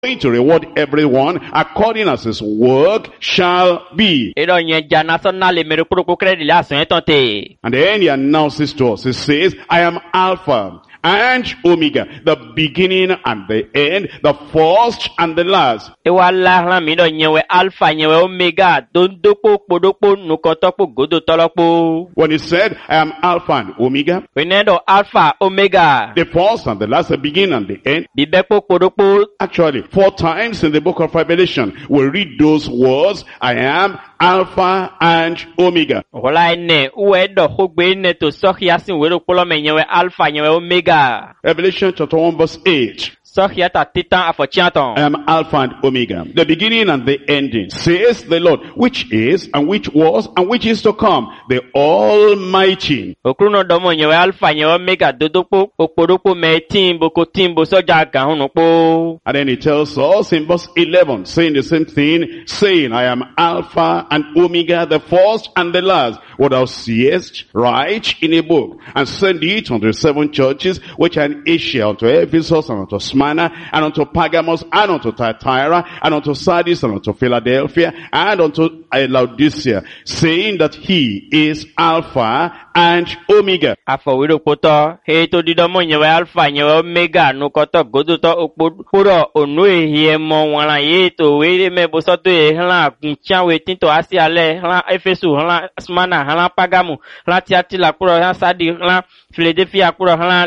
going to reward everyone according as his work shall be. Ero yen ja national le mere pro credit la so entonte. And then he announces to us, he says, I am Alpha and Omega, the beginning and the end, the first and the last. E wa la ran mi do yen we alpha yen we omega don dopo podopo nukotopo godo tolopo. When he said, I am Alpha and Omega, We do alpha omega. the first and the last, the beginning and the end. Bibepo podopo. Actually, 4 times in the book of Revelation, we read those words, I am Alpha and Omega. Hola ene uwe do hogbe ne to sohia sin we ro polo me yen we alpha yen we omega. Revelation chapter 1 verse 8. Sohia ta titan afochiaton. I am Alpha and Omega, the beginning and the ending, says the Lord, which is and which was and which is to come, the Almighty. Okruno domo yen we alpha yen we omega dodopo opodopo me timbo soja gahunu po. And then he tells us in verse 11, saying the same thing, saying, I am Alpha and Omega, the first and the last. What thou seest, write in a book, and send it unto the 7 churches which are in Asia, unto Ephesus, and unto Smyrna, and unto Pergamos, and unto Thyatira, and unto Sardis, and unto Philadelphia, and unto Laodicea, saying that he is Alpha and Omega. Afọ wiro poto he to didomo yen we alpha yen we omega nukoto godoto oporo onu ehie mo wala ye to we me bosoto e hlan kuncha we tinto asiale hlan Efesu hlan Smyrna hlan Pergamo hlan Thyatira kuro hlan Sardis hlan Philadelphia kuro hlan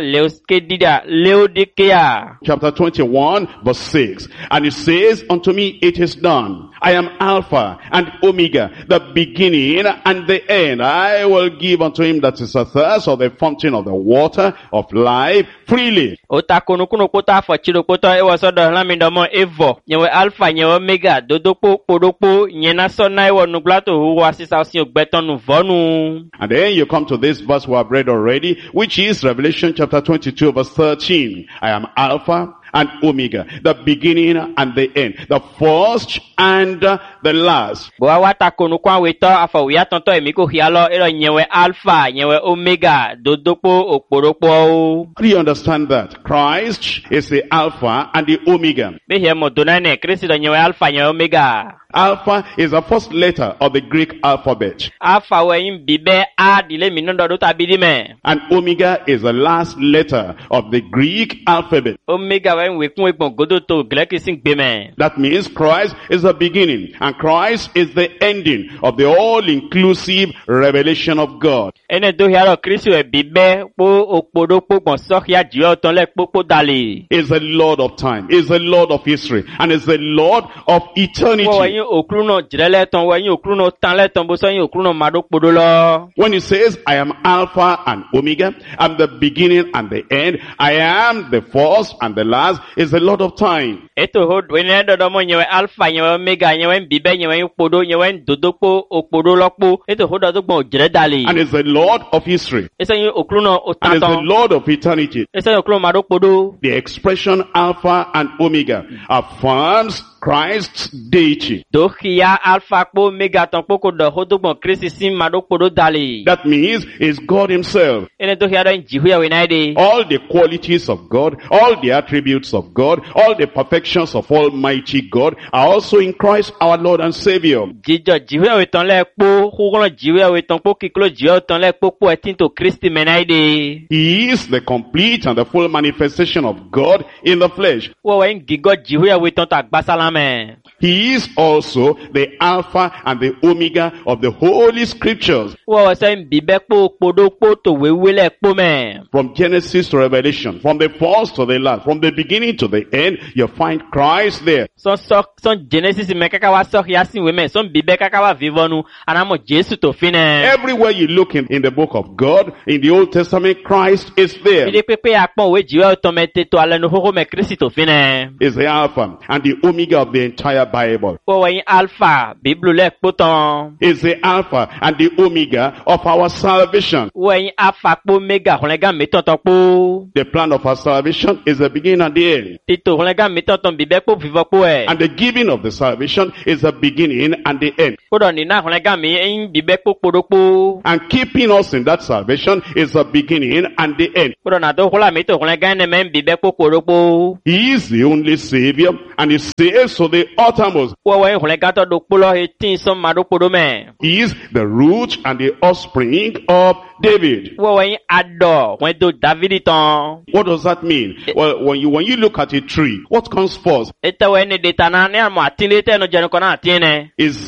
Laodicea. Chapter 21 verse 6. And it says unto me, it is done. I am Alpha and Omega, the beginning and the end. I will give unto him that is athirst of the fountain of the water of life freely. Ota kunukuno pota afọ chiro poto e waso do hlan mi domo evo yen we alpha yen we omega dodopo podopo yen na so na e wo nuglato hu wa sisa osin ogbetonu vonu. And then you come to this verse we have read already, which is Revelation chapter 22 verse 13. I am Alpha and Omega, the beginning and the end, the first and the last. Bo wa ta kunukwa we to afọ wi atonto emi ko hialo ero yen we alpha yen we omega dodopo oporopo. Do you understand that? Christ is the Alpha and the Omega. Be he mo donane Kristo yen we alpha yen omega. Alpha is the first letter of the Greek alphabet. Alpha we yin bibe a dile mi nondo do tabidi me. And Omega is the last letter of the Greek alphabet. Omega we we kun egbon godo to Greek sin gbe me. That means Christ is the beginning and Christ is the ending of the all-inclusive revelation of God. Ene do hiaro Kristo e bibe po opodopo gbon sohia jiyo ton le popo dali. Is the Lord of time, is the Lord of history, and is the Lord of eternity. Okruno jirele ton we yin okruno tan le ton bo so yin okruno mado podo lo. When he says, I am Alpha and Omega, I'm the beginning and the end, I am the first and the last, is the Lord of time. Eto ho we ne do mo yin we alpha yin we omega yin we bibe yin we podo yin we dodopo opodo lopo. Eto ho do gbon jire dali. And is the Lord of history. Ese yin okruno And is the otaton. Lord of eternity. Ese okruno mado podo. The expression Alpha and Omega affirms Christ's deity. Do hiya alpha po omega ton poko do ho do gbon Kristo sin mado podo dali. That means is God himself. Ene do hiya do jihuya we naide. All the qualities of God, all the attributes of God, all the perfections of Almighty God are also in Christ our Lord and Savior. Jijo jihuya we ton le po hugono jihuya we ton po kiklo jiyo ton le po po etinto Kristi menaide. He is the complete and the full manifestation of God in the flesh. Wo we gigo jihuya we ton ta gbasalame. He is also the Alpha and the Omega of the Holy Scriptures. Wo se bibe po podo po to wewele po me. From Genesis to Revelation, from the first to the last, from the beginning to the end, you find Christ there. Son Genesis me kaka wa so yasin we me son bibe kaka wa vivonu anamo Jesu to fine. Everywhere you look in the book of God, in the Old Testament, Christ is there. Ide pepe akpon we jiwe automate to alenu horo me Kristo to fine. Is the Alpha and the Omega of the entire Bible. Wọ́n alpha Bible lẹ́ kpótán. Is the Alpha and the Omega of our salvation. Wọ́n alpha kpó mega xɔlɛgã mɛtɔtɔ kpó. The plan of our salvation is the beginning and the end. Tito xɔlɛgã mɛtɔtɔ bibɛ kpó vivɔ kpó ɛ. And the giving of the salvation is the beginning and the end. Kódɔ nina xɔlɛgã mi ɛyin bibɛ kpó kpóɖó kpó. And keeping us in that salvation is the beginning and the end. Kódɔ nàdó xɔlá mi tó xɔlɛgã ɛnɛ mɛ bibɛ kpó kpóɖó kpó. He is the only Savior and He saves to the uttermost. Wọ́n xɔlɛgã tɔ do kpólɔ etí sɔn ma ɖó kpóɖó mɛ. He is the root and the offspring of David. Wọ́n adɔ wọ́n do Davidi tán. What does that mean? Well, when you look at a tree, what comes first? Ètò wọ́n ní detana ní àmọ́ àtìlẹ́ tẹ́nu jẹnu kan náà àtìlẹ́. Is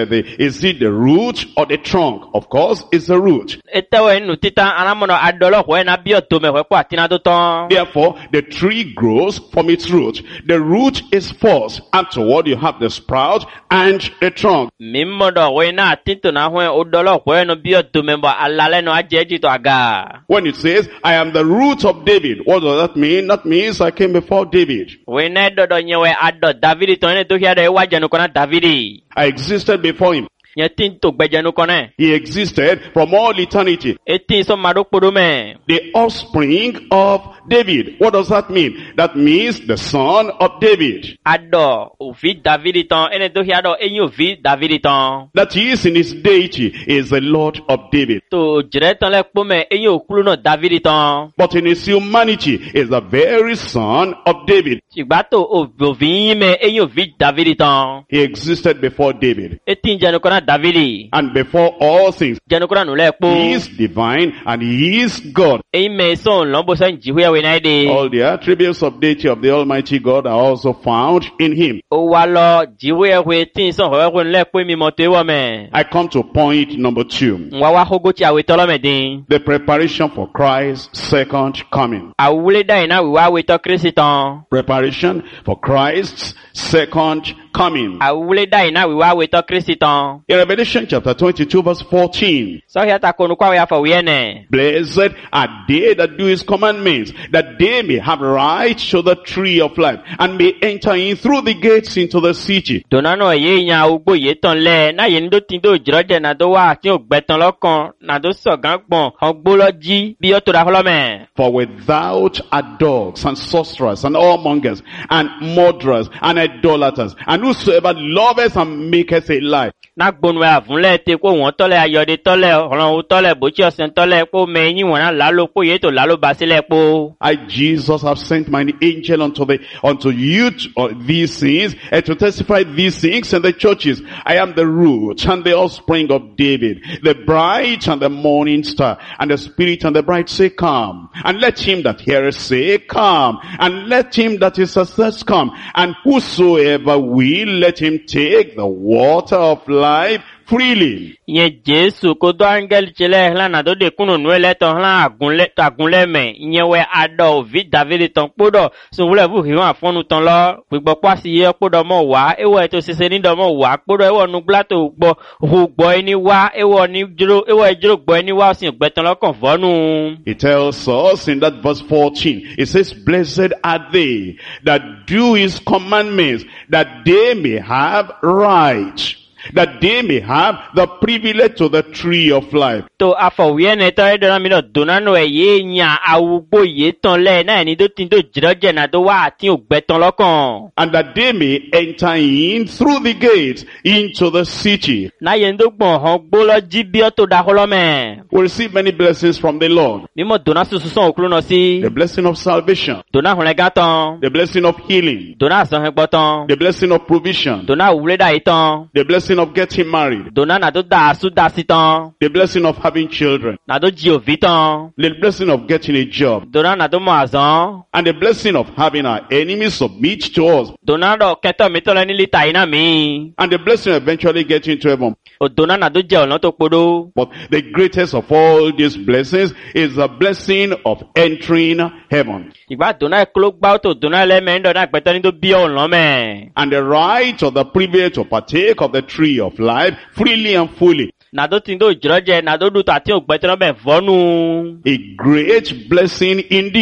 it the root or the trunk? Of course, it's the root. Ètò wọ́n nù títa alámọ̀nà adọ́lọ́ wọ́n náà bí ọ̀tọ̀ mẹ́wẹ́ kó àtìlẹ́ tó tán. Therefore, the tree grows from its root. The root is first. Afterward, you have the sprout and the trunk. Mímọ̀dọ̀ wọ́n náà títò náà wọ́n ọ̀dọ́lọ́ wọ́n náà bí ọ̀tọ̀ mẹ́wẹ́ alálẹ́ náà ajẹ́ jìtọ̀ àga. When it says, I am the root of David, what does that mean? That means I came before David. Wọ́n náà dọ̀dọ̀ yẹn wọ́n adọ̀ Davidi tán ní tó kí adọ̀ ẹwà jẹnu kan náà Davidi. I existed before him. Yẹn tí ń tó gbẹjẹnu kan náà. He existed from all eternity. Etí sọ ma dó kpódó mẹ́. The offspring of David. What does that mean? That means the son of David. Adọ̀ òfin Davidi tán ẹni tó kí adọ̀ ẹ̀yìn òfin Davidi tán. That he is in his deity is the Lord of David. Tó jẹ́rẹ́ tán lẹ́ kpó mẹ́ ẹ̀yìn òkúlù náà Davidi tán. But in his humanity is the very son of David. Ṣùgbọ́n tó òfin yín mẹ́ ẹ̀yìn òfin Davidi tán. He existed before David. Etí ń jẹnu kan náà Davidi. And before all things, Jẹnu kan náà nù lẹ́ kpó. he is divine and he is God. Ẹ̀yin mẹ́ sọ̀n lọ́nbọ̀sẹ̀ ń jìhúyà wẹ̀ náà dé. All the attributes of deity of the Almighty God are also found in him. Ó wá lọ jìhúyà wẹ̀ tí ń sọ̀n wẹ̀ wẹ̀ lẹ́ kpó mi mọ̀ tó wọ̀ mẹ́. I come to point number 2. Wá wá hógó tí àwẹ̀ tọ́lọ́ mẹ́ dín. The preparation for Christ's second coming. Àwùlé dáyìí náà wíwá wẹ̀ tọ́ Kristi tán. Preparation for Christ's second coming. Àwùlé dáyìí náà wíwá wẹ̀ tọ́ Kristi tán. In Revelation chapter 22 verse 14. Sọ́hí àtàkùn kó àwọn afọ̀wé ẹ̀nẹ̀. Blessed are they that do his commandments, that they may have right to the tree of life, and may enter in through the gates into the city. Dònà náà yé yan àwùgbò yé tán lẹ̀, náà yé ní tó ti tó jìrọ̀jẹ̀ náà tó wà àti ògbẹ́tàn lọ́kàn, náà tó sọ̀gán gbọ̀n, ọgbó lọ jí bí ó tó ra fọlọ́mẹ̀. For without are dogs and sorcerers and whoremongers and murderers and idolaters, and whosoever loveth and maketh a lie. Náà gbónú ẹ̀ àfúnlẹ̀ tẹ kó wọ́n tọ́lẹ̀ ayọ̀dẹ tọ́lẹ̀ ọ̀ràn tọ́lẹ̀ bójú ọ̀sẹ̀ tọ́lẹ̀ kó mẹ́yìn wọn náà lálọ́ kó yé tó lálọ́ bá sílẹ̀ kó. I, Jesus, have sent mine angel unto you these things, and to testify these things in the churches. I am the root and the offspring of David, the bright and the morning star. And the Spirit and the bride say, come. And let him that heareth say, come. And let him that is athirst come. And whosoever will, let him take the water of life freely. Ìyẹn Jésù kó tó áńgẹ́lì tẹ́lẹ̀ hàn tó de kúnnù nù ẹlẹ́tọ̀ hàn àgúnlẹ̀ mẹ́. Ìyẹn wẹ́ adọ̀ òvi Davidi tán kpódọ̀ sùnwúlẹ̀ fún ìhàn àfọ́nù tán lọ. Gbígbọ́ pàṣẹ yẹ kpódọ̀ mọ̀ wá. Ewọ́ ètò ṣiṣẹ́ nídọ̀ mọ̀ wá. Kpódọ̀ ewọ́ nugbla tó gbọ́ hù gbọ́ ẹni wá. Ewọ́ ìjírò gbọ́ ẹni wá sí ìgbẹ́tàn lọ́kàn fọ́nù. It tells us in that verse 14, it says, blessed are they that do his commandments, that they may have right. That they may have the privilege to the tree of life. To afọ̀wé ẹni tọ́ ẹ̀dọ́nà mi lọ dùnà nù ẹ̀ yé yan àwùgbò yé tán lẹ̀ náà ẹni tó ti tó jìrọ̀jẹ̀ náà tó wà àti ògbẹ́tàn lọ́kàn. And that they may enter in through the gates into the city. Náà yẹn tó gbọ̀n hàn gbó lọ jí bí ọ́ tó da kọ́lọ́mẹ̀. We receive many blessings from the Lord. Mímọ̀ dùnà sísun sàn òkúrú náà sí. The blessing of salvation. Dùnà hùn lẹ́gà tán. The blessing of healing. Dùnà àsán hẹ́gbọ́ tán. The blessing of provision. Dùnà òwúlé dà yìí tán. The blessing of getting married. Dùnà nà tó dà àsú dà sí tán. The blessing of having children. Nà tó jí òví tán. The blessing of getting a job. Dùnà nà tó mọ̀ àzán. And the blessing of having our enemies submit to us. Dùnà dọ̀ kẹtọ̀ mi tọ́lẹ̀ nílí tàyí náà mi. And the blessing of eventually getting to heaven. Dùnà nà tó jẹ́ ọ̀nà tó kpódó. But the greatest of all these blessings is the blessing of entering heaven. Ìgbà dùnà kúló gbá tó dùnà lẹ́mẹ̀ẹ́ dọ̀ náà pẹ̀tọ́ ní tó bí ọ̀nà mẹ́. And the right or the privilege to partake of the tree of life freely and fully. Nado tindo jroje nado du tati ogbetro be vonu. A great blessing indeed.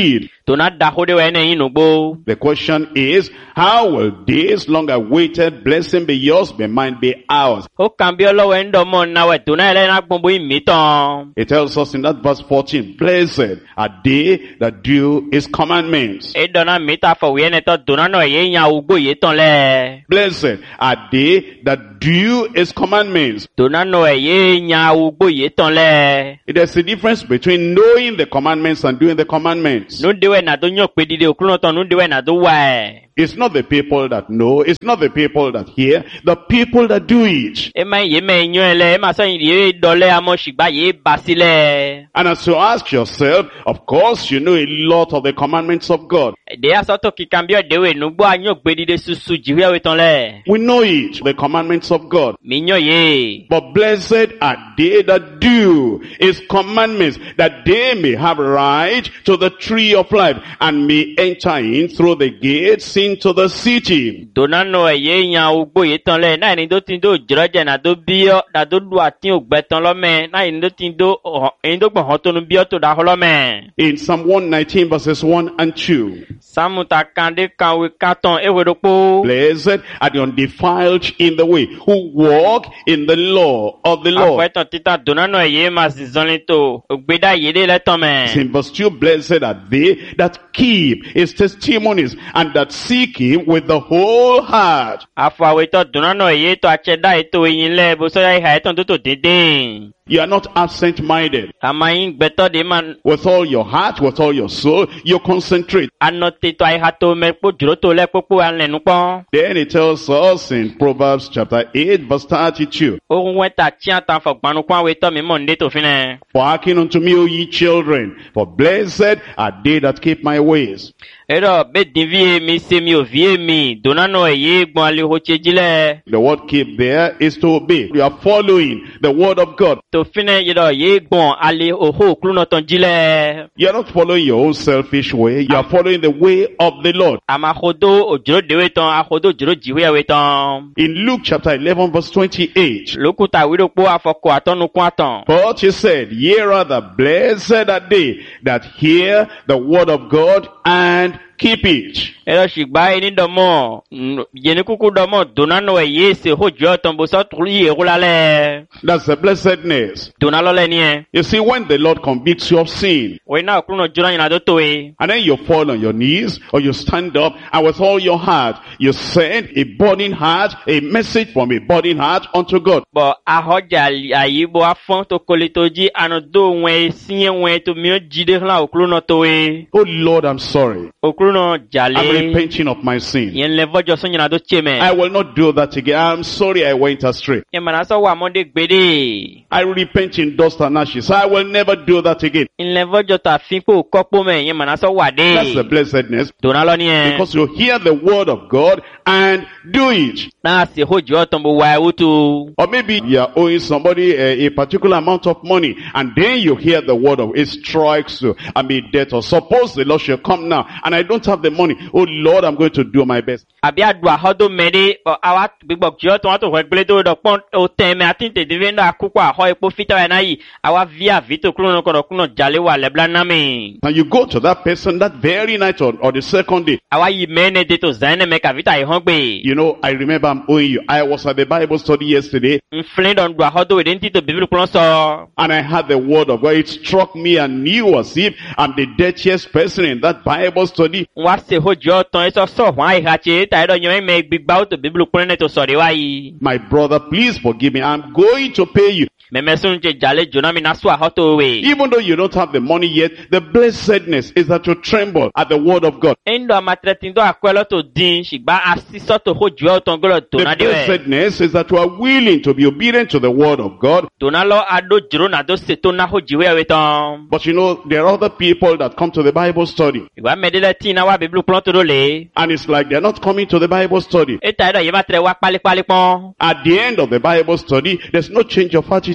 Dona dahode wene inugbo. The question is, how will this long-awaited blessing be yours, be mine, be ours? O kambio lo wendo mo nawe dona ele na gbombo imiton. It tells us in that verse 14, blessed are they that do his commandments. E dona mita fo wene to dona no ye nya ugbo ye ton le. Blessed are they that do his commandments. Dona no ye nya ugbo ye ton le. There's a difference between knowing the commandments and doing the commandments. Nu dewe na do nyok pe dide okruno ton nu dewe na do wa. It's not the people that know, it's not the people that hear, the people that do it. E ma ye me nyo ele, e ma so ye dole amo shigba ye basile. And as you ask yourself, of course you know a lot of the commandments of God. De asoto ki kambio dewe nu gbo anyok pe dide susu jiwe we ton le. We know it, the commandments of God. Mi nyo ye. But blessed are they that do his commandments, that they may have right to the tree of life, and may enter in through the gates into the city. Dona no ye nya ugbo ye ton le, na ni do tin do jroje na do bio, na do du atin ogbe ton lo me, na ni do tin do gbon ho to nu bio to da ho lo me. In Psalm 119 verses 1 and 2. Samuta kande kanwe katon ewe do po. Blessed are the undefiled in the way, who walk in the law of the Lord. Afweton tita dona no ye ma si zonli to, ogbeda ye de le ton me. In verse 2, blessed are they that keep his testimonies and that seek him with the whole heart. Afweton dona no ye to acheda eto yin le, bo so ya ha eton to dede. You are not absent-minded. Amayin beto de man. With all your heart, with all your soul, you concentrate. Anote to ai hato me po juro to le popo alenu pon. Then it tells us in Proverbs chapter 8 verse 32. Ohun weta tian tan fo gbanu kwa we to mi mo nde to fine. For hearken unto me, O ye children, for blessed are they that keep my ways. Ero be divie mi se mi ovie mi dona no ye gbon ale ho chejile. The word keep there is to obey. You are following the word of God. To fine yedo ye gbon ale oho kru no ton jile. You are not following your own selfish way. You are following the way of the Lord. Ama khodo ojuro dewe ton akhodo juro jiwe we ton. In Luke chapter 11 verse 28. Lokuta wido po afoko atonu kwa ton. But he said, ye rather blessed are they that hear the word of God and keep it. Ero shigba eni domo yeni kuku domo dona no ye se hojo ton bo so tuli ye rolale. That's the blessedness. Dona lo le ni. You see, when the Lord convicts you of sin, We na okruno jura ina do to e. and then you fall on your knees or you stand up and with all your heart you send a burning heart, a message from a burning heart unto God. Bo ahoja ayibo afon to kolitoji anodo wen sinye wen to mi jide la okruno to e. Oh Lord, I'm sorry. Okruno jale. I'm repenting of my sin. Yen levo jo so nyina do cheme. I will not do that again. I'm sorry I went astray. Yen mana so wa monde gbede. I repent in dust and ashes. I will never do that again. In levo jo ta fin po kopo me yen mana so wa de. That's the blessedness. Dona lo ni e. Because you hear the word of God and do it. Na se hojo ton bo wa wutu. Or maybe you are owing somebody a particular amount of money and then you hear the word of it strikes you. I'm in debt, or suppose the Lord shall come now and I don't have the money. Oh Lord, I'm going to do my best. Abi adwa hodo mede awa bigbok jo ton to wegbele do pon o teme atinte divendo akuko aho epo fita na yi awa via vito kuno kuno jale wa lebla na me. And you go to that person that very night or the second day. Awa yi mene de to zane me ka vita e hongbe. You know, I remember I'm owing you. I was at the Bible study yesterday. Mflin don dwa hodo wedenti to bible kuno so. And I had the word of God. It struck me and knew as if I'm the dirtiest person in that Bible study. Wa se hojo ton eso so wa iha che ta do nyo me gbigba to bible kuno to so de wa yi. My brother, please forgive me. I'm going to pay you. Memesun che jale jona mi na so hoto we. Even though you don't have the money yet, the blessedness is that you tremble at the word of God. Endo amatretin do akwelo to din shigba asiso to hojo ton golo to na The de we. blessedness is that you are willing to be obedient to the word of God. Donalo ado jiro na do seto na ho jiwe weton. But you know, there are other people that come to the Bible study. Iwa medele ti na wa biblu plon to do le. And it's like they're not coming to the Bible study. Eta edo yema tre wa pali pon. At the end of the Bible study, there's no change of attitude.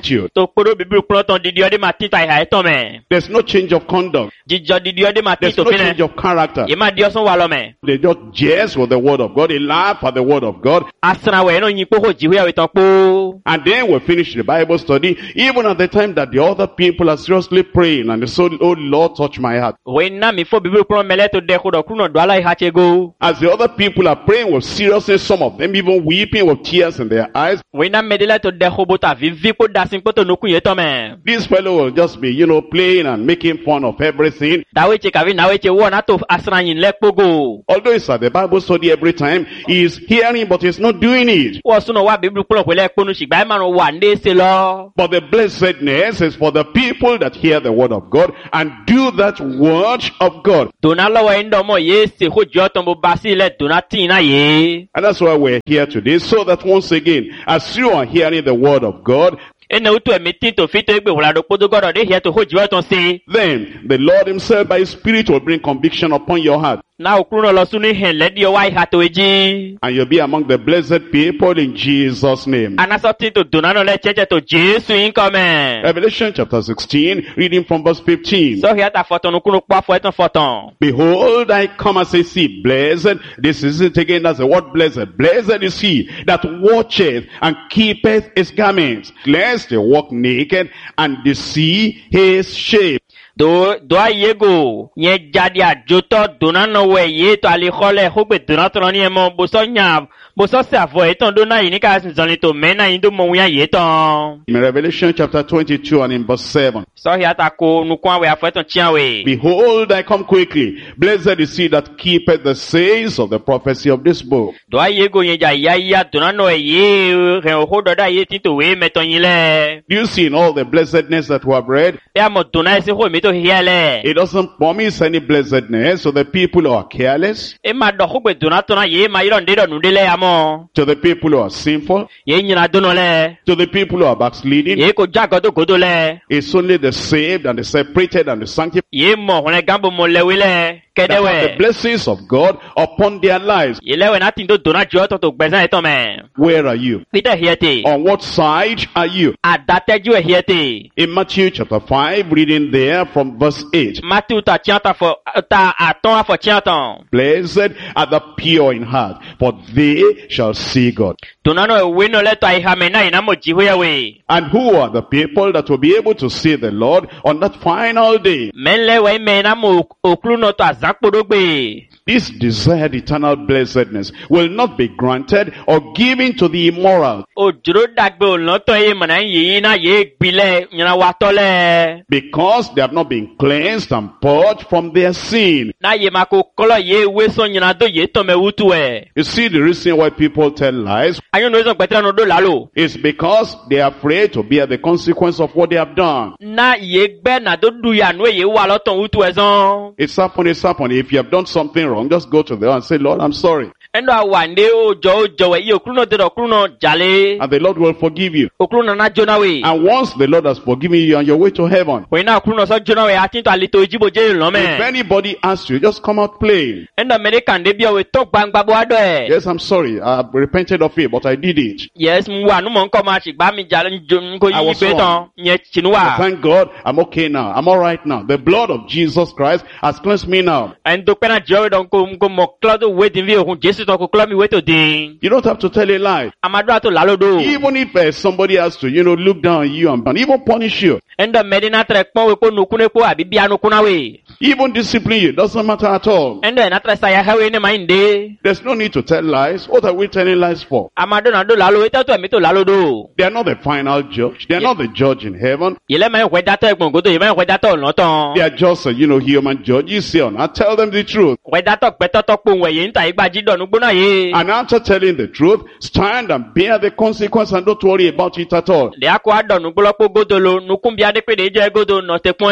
attitude. To kporo bibi kplɔ tɔn didi ɔdi ma ti ta iha etɔn mɛ. There's no change of conduct. Dzidzɔ didi ɔdi ma ti There's to no fi change nɛ. of character. Ye ma di ɔsɔn wa lɔ mɛ. They just jest with the word of God. They laugh at the word of God. Asra wɛ eno nyi kpoko dzihu ya wetɔn kpo. And then we finish the Bible study, even at the time that the other people are seriously praying and they say, oh Lord, touch my heart. Wɛ na mi fo bibi kplɔ mɛlɛ to dɛ ko dɔ kunɔ do ala iha tse go. As the other people are praying with seriousness, some of them even weeping with tears in their eyes, Wɛ na mɛ de lɛ to dɛ ko bota vivi kpo dasi kpo to nukun ye tɔn mɛ. this fellow will just be, playing and making fun of everything. Dawe tse kavi nawe tse wɔ na to asra yin lɛ kpogo. Although it's at the Bible study every time, he is hearing but he's not doing it. Wɔ sunɔ wa bibi kplɔ wɛlɛ kponu sigba ema no wa ne se lɔ. But the blessedness is for the people that hear the word of God and do that word of God. Dona lɔwɔ yin dɔ mɔ ye se ko jɔ tɔn bo basi lɛ dona ti na ye. And that's why we're here today, so that once again, as you are hearing the word of God, Ene utu emi ti to fi to egbe wòla do kpodo gɔdɔ de hiɛ to ko jɔ tɔn se. then the Lord himself by his spirit will bring conviction upon your heart. Na okuru lɔ sunu hɛn lɛ di wa iha to eji. And you'll be among the blessed people in Jesus' name. Anasɔ ti to dona nɔ lɛ tsɛtsɛ to Jesu yin kɔmɛ. Revelation chapter 16, reading from verse 15. Sɔ hiɛ ta fɔtɔn nukunu kpɔ afɔ etɔn fɔtɔn. Behold, I come as a thief. Blessed, this is it again, that's the word blessed. Blessed is he that watcheth and keepeth his garments, lest he walk naked and they see his shame. Do aye go nye jadi ajotɔ dona nɔ wɛ ye to ali xɔlɛ xɔgbe dona tɔrɔ ni ɛmɔ bosɔ nya bosɔ se avɔ etɔn do na yi ni ka zɔli to mɛ na yi do mɔ wuya ye tɔn. In Revelation chapter 22 and in verse 7. Sɔhi ata ko nukun awɛ afɔ etɔn tia wɛ. Behold, I come quickly. Blessed is he that keepeth the sayings of the prophecy of this book. Do aye go nye ja yaya dona nɔ wɛ ye hɛn o dɔ da ye ti to wɛ mɛtɔn yi lɛ. Do you see in all the blessedness that we have read? Ya mɔ dona ese ko mi to hiɛ lɛ. It doesn't promise any blessedness to the people who are careless, E ma dɔ xɔgbe dona tɔna ye ma yɔrɔ nde dɔ nu de lɛ ya mɔ. to the people who are sinful, Ye nyina donɔ lɛ. to the people who are backsliding. Ye ko ja gɔdo godo lɛ. It's only the saved and the separated and the sanctified Ye mɔ hɔnɛ gambo mɔ lɛwi lɛ. that Kɛdɛ have the wɛ. blessings of God upon their lives. Ye lɛ wɛ na ti do dona jɔ tɔ to gbɛzɛn etɔn mɛ. Where are you? Peter hiɛ te. On what side are you? Adatɛju ɛ hiɛ te. In Matthew chapter 5, reading there from verse 8. Matthew ta tiɲɛ ta fɔ ta atɔn afɔ tiɲɛ tɔn. Blessed are the pure in heart, for they shall see God. Dona nɔ ewe nɔ lɛ tɔ ayi hame na yina mo dzihu ya we. And who are the people that will be able to see the Lord on that final day? Mɛ lɛ wɛ mɛ na mo okulu nɔ tɔ azãkpodogbe. This desired eternal blessedness will not be granted or given to the immoral, Ojoro dagbe olɔtɔ ye mana ye na ye gbilɛ nyina watɔ lɛ. because they have not been cleansed and purged from their sin. Na ye ma ko kɔlɔ ye we sɔn nyina do ye tɔmɛ wutu ɛ. You see, the reason why people tell lies Anyɔnu ezɔn gbɛtɛrɛ no do lalo. is because they are afraid to bear the consequence of what they have done. Na ye gbɛ na do du ya nu ye wa lɔtɔn wutu ɛ zɔn. It's happened, it's happened. If you have done something wrong, just go to them and say, Lord, I'm sorry. Ɛnɔ awande ojɔ wɛ ye okulu nɔ de dɔ okulu nɔ jale. And the Lord will forgive you. Okulu nana jona we. And once the Lord has forgiven you, you're on your way to heaven. Oyin na okulu nɔ sɔ jona we ati to alito ejibo je If lɔmɛ. anybody asks you, just come out plain. Ɛnɔ mɛ de kande bi ɔwe tɔ gbangba bo adɔ ɛ. Yes, I'm sorry. I've repented of it, but I did it. Yes, wa numɔ nkɔ ma si gba mi jale nko I yi was pe tɔn nye But tinuwa. thank God, I'm okay now. I'm all right now. The blood of Jesus Christ has cleansed me now. Ɛndo kpɛna jɔ we dɔn ko mɔ klɔ do we din vi ohun Jesu tɔ ko klɔ mi we to din. You don't have to tell a lie. Amadu ato lalo do. Even if somebody has to, look down on you and even punish you, Ɛndɔ mɛ de na trɛ kpɔn we ko nukune ko abi bia nukuna we. even discipline you, doesn't matter at all. Ɛndɔ na trɛ saya hɛ we ne ma yin de. There's no need to tell lies. What are we telling lies for? Amadu na do lalo we tɛ to mi to lalo do. They are not the final judge. They are not the judge in heaven. Yɛlɛ mɛ wɛ datɔ ɛgbɔn godo yɛ mɛ wɛ datɔ lɔtɔn. They are just, human judges here on earth. Tell them the truth. Wɛ datɔ gbɛtɔtɔ kpɔn wɛ yɛ nta igba ji dɔnu gbona ye. And after telling the truth, stand and bear the consequence and don't worry about it at all. De akɔ adɔnu gblɔ kpɔ godo lo nukun bi ade pe de jɛ godo nɔ te kpɔn.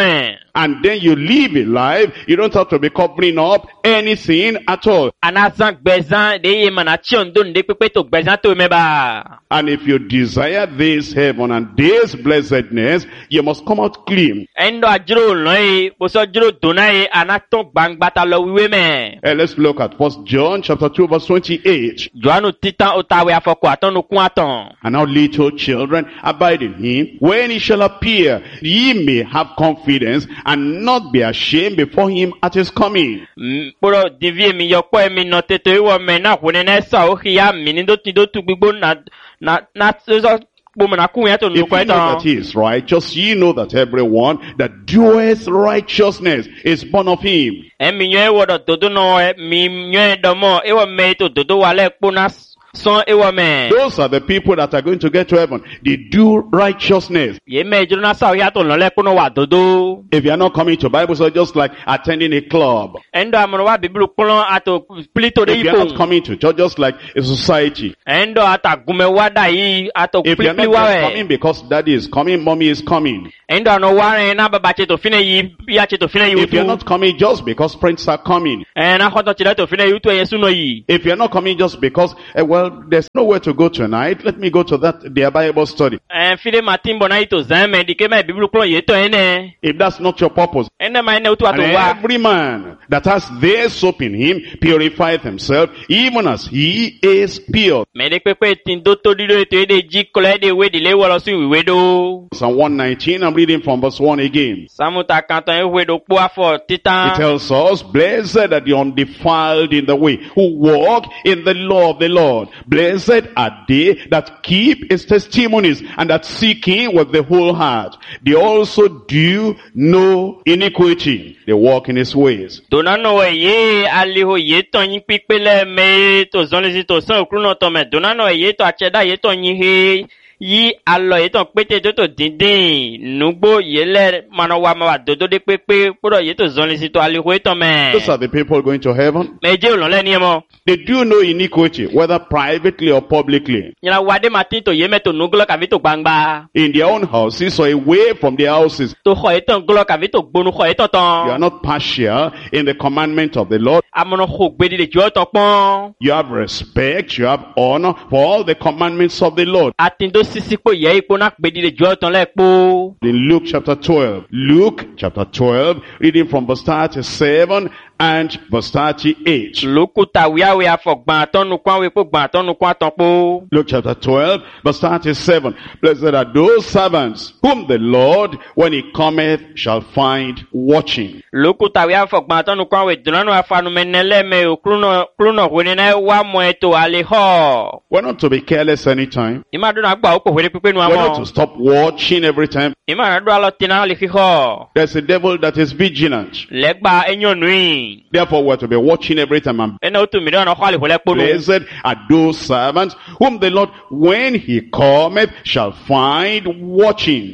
And then you live a life, you don't have to be covering up anything at all. Anazan gbezan de ye mana chiondun de pepe to gbezan to meba. And if you desire this heaven and this blessedness, you must come out clean. Endo ajro loi, boso ajro donai anaton bangbata lo wiwe me. Let's look at 1 John chapter 2 verse 28. Joanu titan otawe afoko atonu kuaton. And now little children, abide in him. When he shall appear, ye may have confidence and not be ashamed before him at his coming. Poro divie mi yokpo emi no teto iwo me na hunene sa ohiya minindo tindo tugbibo na If you know that he is righteous, ye know that everyone that doeth righteousness is born of him. Those are the people that are going to get to heaven. They do righteousness. If you are not coming to Bible study, just like attending a club. If you are not coming to church, just like a society. If you are not coming because daddy is coming, mommy is coming. If you are not coming just because friends are coming. If you are not coming just because, well, there's nowhere to go tonight, let me go to their Bible study. If that's not your purpose, and every man that has their soap in him purifieth himself, even as he is pure. Psalm 119, I'm reading from verse 1 again. It tells us, blessed are the undefiled in the way, who walk in the law of the Lord. Blessed are they that keep his testimonies and that seek him with the whole heart. They also do no iniquity. They walk in his ways. Yi alo yeton pete doto dindin nugbo yele manawa mawa dodo de pepe poro yeto zonli sito aliho eton me. Those are the people going to heaven. Meje olonle ni emo. They do no iniquity, whether privately or publicly. Nyala wade matin to yeme to nuglo kavito gbangba. In their own houses or away from their houses. To ho eton glo kavito gbonu ho eton ton. You are not partial in the commandment of the Lord. Amono ho gbedi le jo ton pon. You have respect, you have honor for all the commandments of the Lord. Atindo in Luke chapter 12. Luke chapter 12, reading from verse 37 and verse 38. Luke chapter 12, verse 37. Blessed are those servants whom the Lord, when he cometh, shall find watching. We're not to be careless anytime. We're not to stop watching every time. There's a devil that is vigilant. Therefore, we're to be watching every time. Blessed are those servants whom the Lord, when he cometh, shall find watching.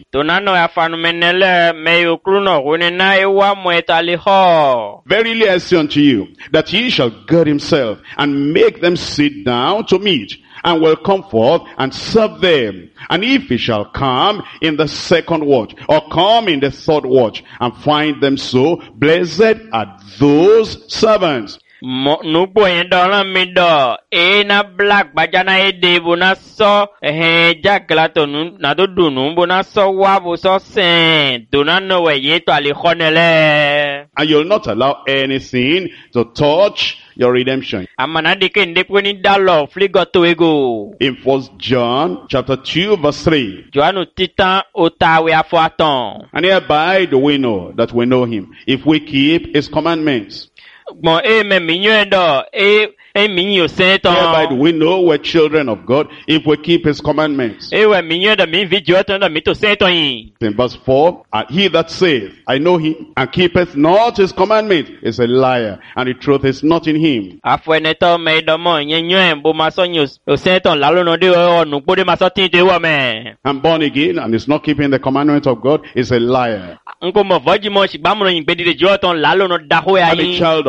Verily I say unto you, that he shall gird himself and make them sit down to meat, and will come forth and serve them. And if he shall come in the second watch, or come in the third watch, and find them so, blessed are those servants. Nubo yendala mido na black bajana ede bona so jaglato na do dunu bona so wabo so sen donano we yeto ali khonele. And you'll not allow anything to touch your redemption. In 1 John chapter 2 verse 3. And hereby do we know that we know him, if we keep his commandments. Hereby do we know we're children of God, if we keep his commandments. In verse 4, and he that saith, I know him, and keepeth not his commandment, is a liar, and the truth is not in him. And born again, and is not keeping the commandment of God, is a liar. And a child of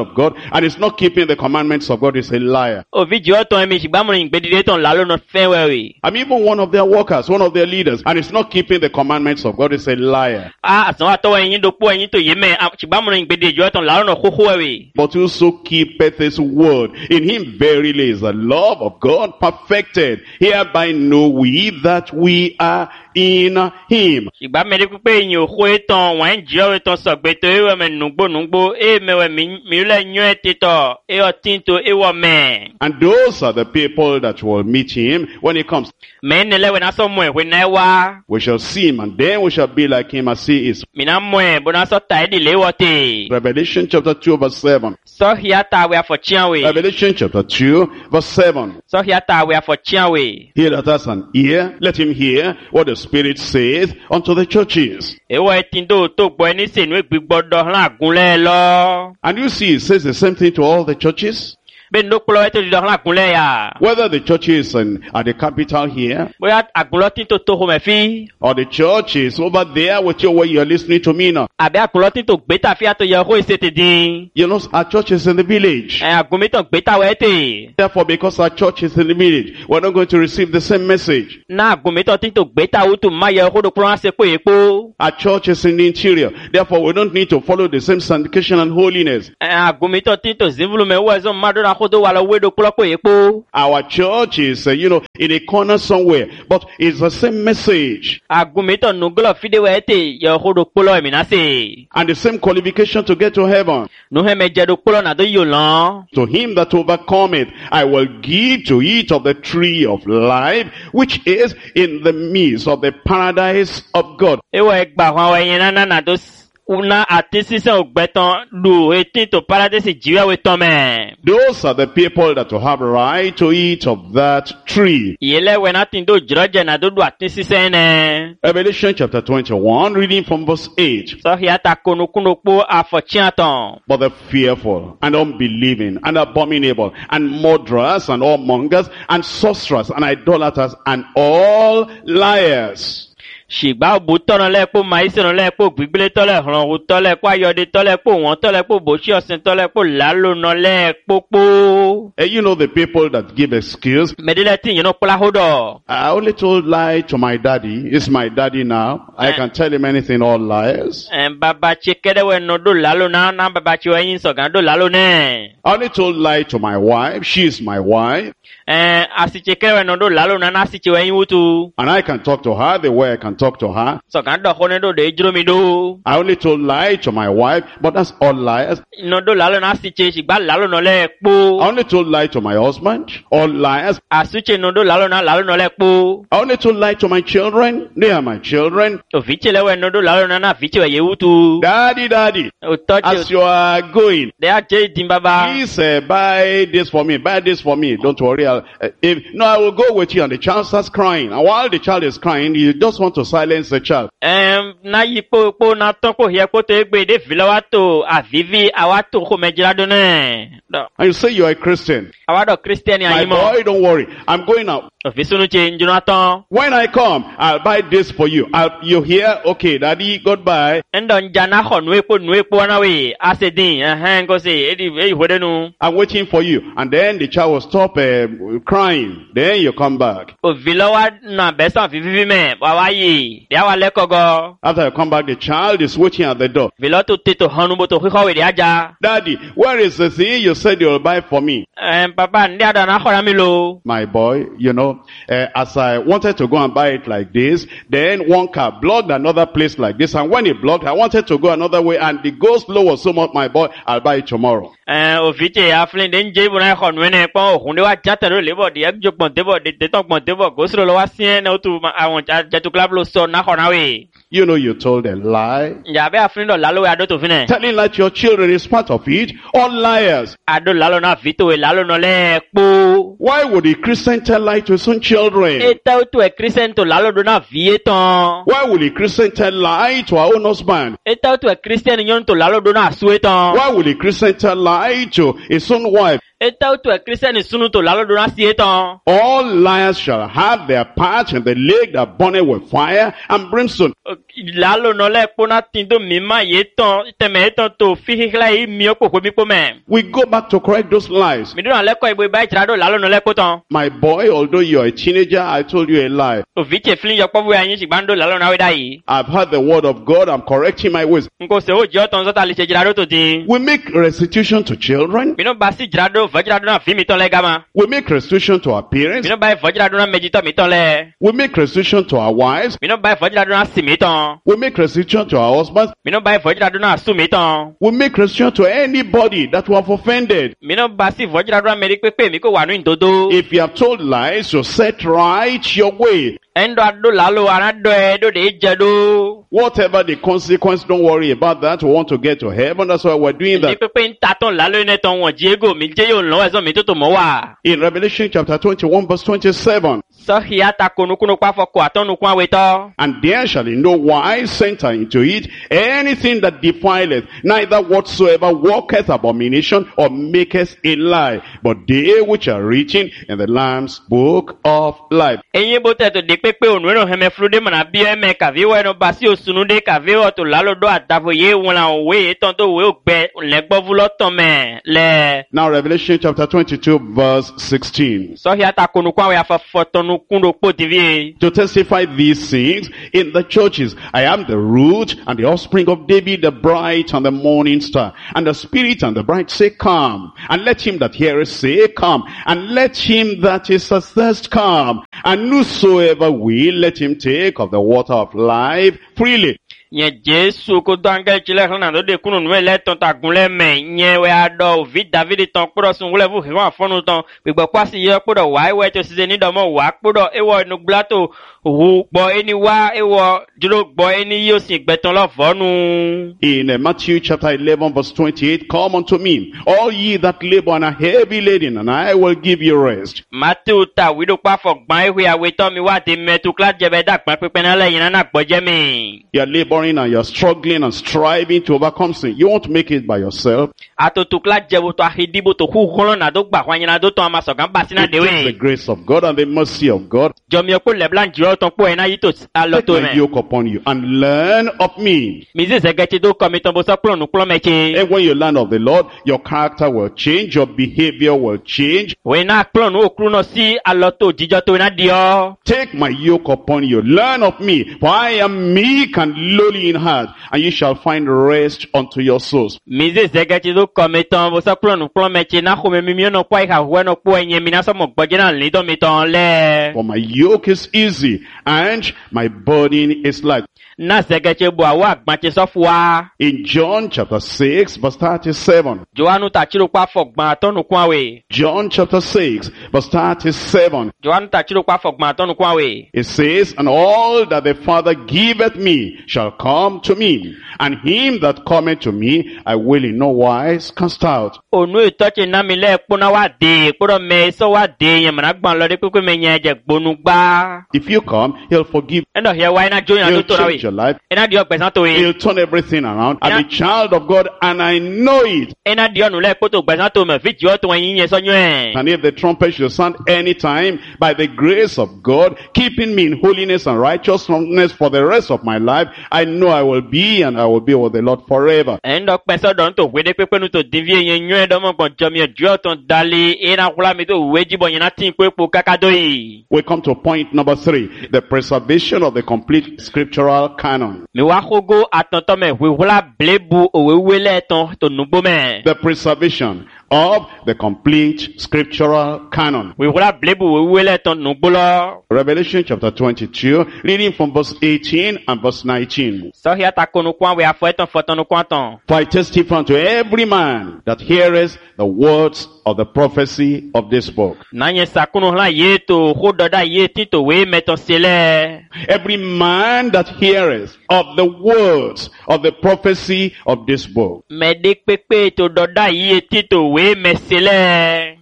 of God and is not keeping the commandments of God is a liar. Òfìjì ọ̀tọ̀ ẹ̀mí ṣùgbọ́n ìgbèdìdé tán lálọ́nà fẹ́wẹ̀rẹ̀. I'm even one of their workers, one of their leaders, and is not keeping the commandments of God is a liar. Àsàn àtọwọ́ ẹ̀yìn dòpó ẹ̀yìn tó yé mẹ́ ṣùgbọ́n ìgbèdìdé ọ̀tọ̀ lálọ́nà kókó ẹ̀rẹ̀. But whoso keepeth his word, in him verily is the love of God perfected. Hereby know we that we are in him. Ṣùgbọ́n mẹ́rin pípé ìyìn òkú ẹ̀tàn wọ́n ń jẹ́ ọ̀rẹ́ tán sọ̀gbẹ́tọ̀ ẹ̀wọ̀ mẹ́ nùgbónùgbó ẹ̀mẹ̀wẹ̀ mìíràn yún ẹ̀ títọ̀ ẹ̀wọ̀ tíntò ẹ̀wọ̀ mẹ́. And those are the people that will meet him when he comes. Mẹ́rin lẹ́wẹ̀ náà sọ mọ̀ ẹ̀ wẹ̀ náà wá. We shall see him, and then we shall be like him as he is. Mìíràn mọ̀ ẹ̀ bọ́nà sọ̀tà ẹ̀dì léwọ̀ tè. Revelation chapter 2 verse 7. Sọ́hìátà àwẹ̀ àfọ̀chíàwẹ̀. Revelation chapter 2 verse 7. Sọ́hìátà àwẹ̀ àfọ̀chíàwẹ̀. He that has an ear, let him hear what the Spirit saith unto the churches. Ẹ̀wọ̀ ẹ̀tìndó tó gbọ́ ẹni sènú ìgbìgbọ́dọ̀ hàn àgúnlẹ̀ lọ. And you see, it says the same thing to all the churches. Bẹ́ẹ̀ni ló kpọ́lọ́ ẹ̀tọ́ dídọ̀ hàn àgúnlẹ̀ yà. Whether the church is at the capital here, Bóyá àgúnlọ́ tíntò tó hó mẹ́fí. or the church is over there with you where you're listening to me now. Àbí àgúnlọ́ tíntò gbẹ́tà fíà tó yẹ kó ìṣètè dín. You know, our church is in the village. Àgúnmítàn gbẹ́tà wẹ́ tè. Therefore, because our church is in the village, we're not going to receive the same message. Náà àgúnmítàn tíntò gbẹ́tà wútù má yẹ kó dòkúrọ́ wọn ṣe pé èpo. Our church is in the interior. Therefore, we don't need to follow the same sanctification and holiness. Àgúnmítàn tíntò zimvulu mẹ́wọ́ ẹ̀zọ́ mádọ́nà kó tó wà lọ wé dòkúrọ́ pé èpo. Our church is, in a corner somewhere, but it's the same message Àgúnmítàn nùgbọ́lọ̀ fídíwẹ̀ tè yẹ kó dòkúrọ́ ẹ̀mí náà sè. and the same qualification to get to heaven. Nuhẹ́mẹ̀ jẹ́ dòkúrọ́ nàdó yìí lọ́n. To him that overcometh, I will give to eat of the tree of life, which is in the midst of the paradise of God. Ẹ̀wọ̀ ẹgbà àwọn ẹ̀yìn náà nàdó una àti sísẹ́ ògbẹ́tàn lu etí tó paradísì jíwẹ́wé tán mẹ́. Those are the people that will have right to eat of that tree. Ìyẹlẹ́wẹ̀ náà ti ń dó jìrọ́jẹ̀ náà dó lu àti sísẹ́ nẹ. Revelation chapter 21, reading from verse 8. Sọ́hìá ta konokúnopó àfọ̀chíàtàn. But the fearful and unbelieving and abominable and murderers and all mongers and sorcerers and idolaters and all liars. Ṣìgbà òbú tọ́nà lẹ́pọ̀ màísìnà lẹ́pọ̀ gbígbélé tọ́lẹ̀ hàn òhun tọ́lẹ̀pọ̀ ayọ̀dẹ tọ́lẹ̀pọ̀ wọ́n tọ́lẹ̀pọ̀ bòṣí ọ̀sìn tọ́lẹ̀pọ̀ lálónà lẹ́pọ̀pọ̀. You know the people that give excuse. Mẹ́dílẹ̀ tí ìyẹn pọ́lá hódọ̀. I only told lie to my daddy. It's my daddy now. I can tell him anything, all lies. Bàbá ṣe kẹ́dẹ́wẹ̀ nà dó lálónà náà bàbá ṣe wẹ́yìn sọ̀gán dó lálónà. I only told lie to my wife. She is my wife. Àsìkè kẹ́dẹ́wẹ̀ nà dó lálónà náà sì ṣe wẹ́yìn wútu. And I can talk to her the way I can talk to her. Sọ̀gán dọ̀ kọ́ni dó dé jùlọ mi dó. I only told lie to my wife, but that's all lies. Nà dó lálónà sì ṣe ṣìgbà lálónà lẹ́pọ̀. I only told lie to my husband, all lies. Àsùnṣe nà dó lálónà lẹ́pọ̀. I only told lie to my children. They are my children. Òfìchè lẹ́wẹ̀ nà dó lálónà náà fìchè wẹ̀ yẹ wútu. Daddy, daddy, as you are going, They are jading baba. please buy this for me. Buy this for me. Don't worry. I will go with you. And the child starts crying. And while the child is crying, you just want to silence the child. Na yi po na ton ko hie ko te gbe de vilawa to avivi awato ko mejira do ne. And you say you are a Christian. Awado Christian My ayi mo. boy, don't worry. I'm going out. Ofisunu che Jonathan. When I come, I'll buy this for you. You hear? Okay, daddy, goodbye. Endo njana ho nu epo na we asedin go say edi hodenu. I'm waiting for you. And then the child will stop crying. Then you come back. O vilawa na besan vivi me wa yi. Dia wa lekogo. After you come back, the child is waiting at the door. Vilato tito hanu boto khiko we aja. Daddy, where is the thing you said you'll buy for me? Papa ndia da na khora mi lo. My boy, as I wanted to go and buy it like this, then one car blocked another place like this. And when it blocked, I wanted to go another way and the go-slow was so much, my boy, I'll buy it tomorrow. Ofite aflin den jebu na khon wene pon ohun de wa jataro lebo de ekjo pon tebo de ton pon tebo go sro lo wa sien na otu awon jatu club lo so na khona we. You know you told a lie. Ya be aflin do lalo we ado to fine. Telling that your children is part of it. All liars. Ado lalo na vito we lalo no le po. Why would a Christian tell lie to his own children? Eta to e Christian to lalo do na vie ton. Why would a Christian tell lie to our own husband? Eta to e Christian nyon to lalo do na sueton. Why would a Christian tell lie to his own wife? Eta utu e Christian sunu to lalo dona si eton. All liars shall have their part in the lake that burneth with fire and brimstone. Lalo no le pona tindo mima yeton teme eton to fihikla I mi okoko mi pome. We go back to correct those lies. Mi dona le ko ibo ba tirado lalo no le poton. My boy, although you're a teenager, I told you a lie. O viche flin yo povu anyi sigbando lalo na we dai. I've heard the word of God. I'm correcting my ways. Nko se o je oton zota le se jirado to din. We make restitution to children. Mi no ba si jirado vajirado na fi mi ton le gama. We make restitution to our parents. Mi no ba vajirado na mejito mi ton le. We make restitution to our wives. Mi no ba vajirado na si mi ton. We make restitution to our husbands. Mi no ba vajirado na su mi ton. We make restitution to anybody that we have offended. Mi no ba si vajirado na meri pepe mi ko wa nu indodo. If you have told lies, you set right your way. Endo ado lalo anado edo de jedo. Whatever the consequence, don't worry about that. We want to get to heaven. That's why we're doing that. Pepe ntaton lalo neton won Diego mi je yo lo ezo mi toto mo wa. In Revelation chapter 21 verse 27. So hiata konukuno kwa foko atonu kwa weto. And there shall in no wise enter into it anything that defileth, neither whatsoever walketh abomination or maketh a lie, but they which are written in the Lamb's book of life. Enye bote to de pepe onwero heme flude mana bie me kaviwe no basi osunude kaviwe to lalo do adavo ye wona we tonto we ogbe legbovu loton me le. Now Revelation chapter 22 verse 16. So hiata konukwa we afafotonu kundo po TV. To testify these things in the churches, I am the root and the offspring of David, the bright and the morning star. And the Spirit and the bride say, come. And let him that heareth say, come. And let him that is athirst come. And whosoever will, let him take of the water of life freely. Nye Jesu ko danga chile hana do de kunu nwe le ton ta gunle me nye we ado vi David ton kuro sun wule fu hiwa fonu ton gbegbo kwasi ye podo wa we to size ni do mo wa podo ewo nu blato hu gbo eni wa ewo duro gbo eni yo sin gbeton lo fonu. In Matthew chapter 11 verse 28, come unto me, all ye that labor and are heavy laden, and I will give you rest. Matthew ta wido pa fo gban ewe awe to mi wa de metu kla jebe da gban pepe na le yin na gboje mi. You are laboring and you're struggling and striving to overcome sin. You won't make it by yourself. It takes the grace of God and the mercy of God. Take my yoke upon you and learn of me. And when you learn of the Lord, your character will change, your behavior will change. Take my yoke upon you, learn of me, for I am meek and lowly in heart, and you shall find rest unto your souls. For my yoke is easy and my burden is light. In John chapter 6 verse 37. John chapter 6 verse 37. It says, and all that the Father giveth me shall come to me, and him that cometh to me I will in no wise cast out. If you come, he'll forgive. He'll change your life. He'll turn everything around. I'm a child of God and I know it. And if the trumpet should sound anytime, by the grace of God, keeping me in holiness and righteousness for the rest of my life, I know I will be and I will be with the Lord forever. We come to point number 3, the preservation of the complete scriptural canon. The preservation of the complete scriptural canon. Revelation chapter 22, reading from verse 18 and verse 19. For I testify unto every man that heareth the words of the prophecy of this book. Every man that heareth of the words of the prophecy of this book.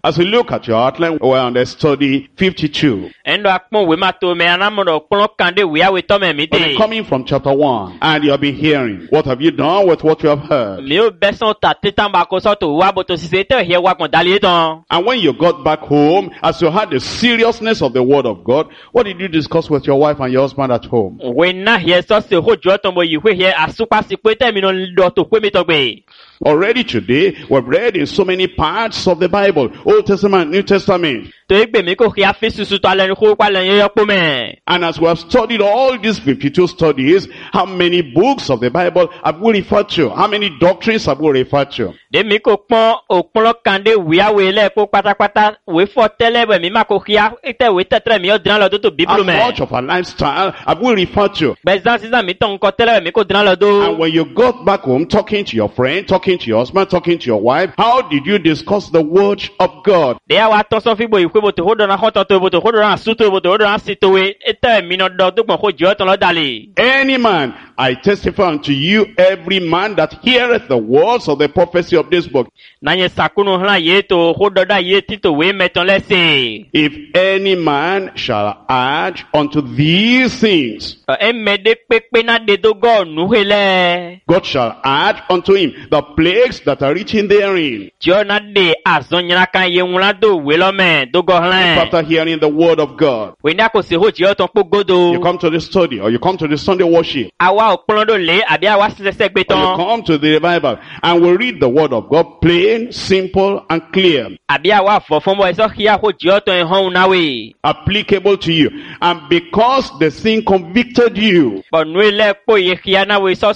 As we look at your outline, we're on the study 52. Endo akpon we mato me anamodo klon kande we awe to me mi But you're de. coming from chapter 1, and you have been hearing. What have you done with what you have heard? Mi o beson ta titan ba ko so to wa bo to sise te he wa kon dali ton. And when you got back home, as you had the seriousness of the word of God, what did you discuss with your wife and your husband at home? We na he so se ho jo ton bo yi hwe he asupa si pe te mi no do to pe mi to gbe. Already today, we've read in so many parts of the Bible, Old Testament, New Testament. To igbe mi ko khia fi susu to alen ko kwa len yo po me. And as we have studied all these 52 studies, how many books of the Bible have we referred to? How many doctrines have we referred to? De mi ko pon okpon kande we awe le ko patapata we fo tele we mi ma ko khia ite we tetre mi o dran lo to How Bible me. much of our lifestyle have we referred to? Bezan sisan mi ton ko tele mi ko dran lo do. And when you got back home, talking to your friend, talking to your husband, talking to your wife, how did you discuss the word of God? De ya wa ton so fi bo ikwe bo to hodo na hoto to bo to hodo na suto bo to hodo na sito we ite mi no do to gbon ko jo ton lo dali. Any man, I testify unto you, every man that heareth the words of the prophecy of this book. Na ye sakunu hlan ye to hodo da ye ti to we meton lese. If any man shall add unto these things, E me de pepe na de do go nu hele. God shall add unto him the plagues that are written therein. Jo na de azon nyana kan ye nwula do we lo me do go hlan. After hearing the word of God, We na ko se ho je ton po you godo. come to the study, or you come to the Sunday worship, Awa okpon do le abi awa sese gbe or you ton. come to the revival, and we read the word of God plain, simple, and clear, Abi awa fofon bo eso khia ho je ton hon na we. applicable to you. And because the sin convicted you, But nu le po ye khia na we so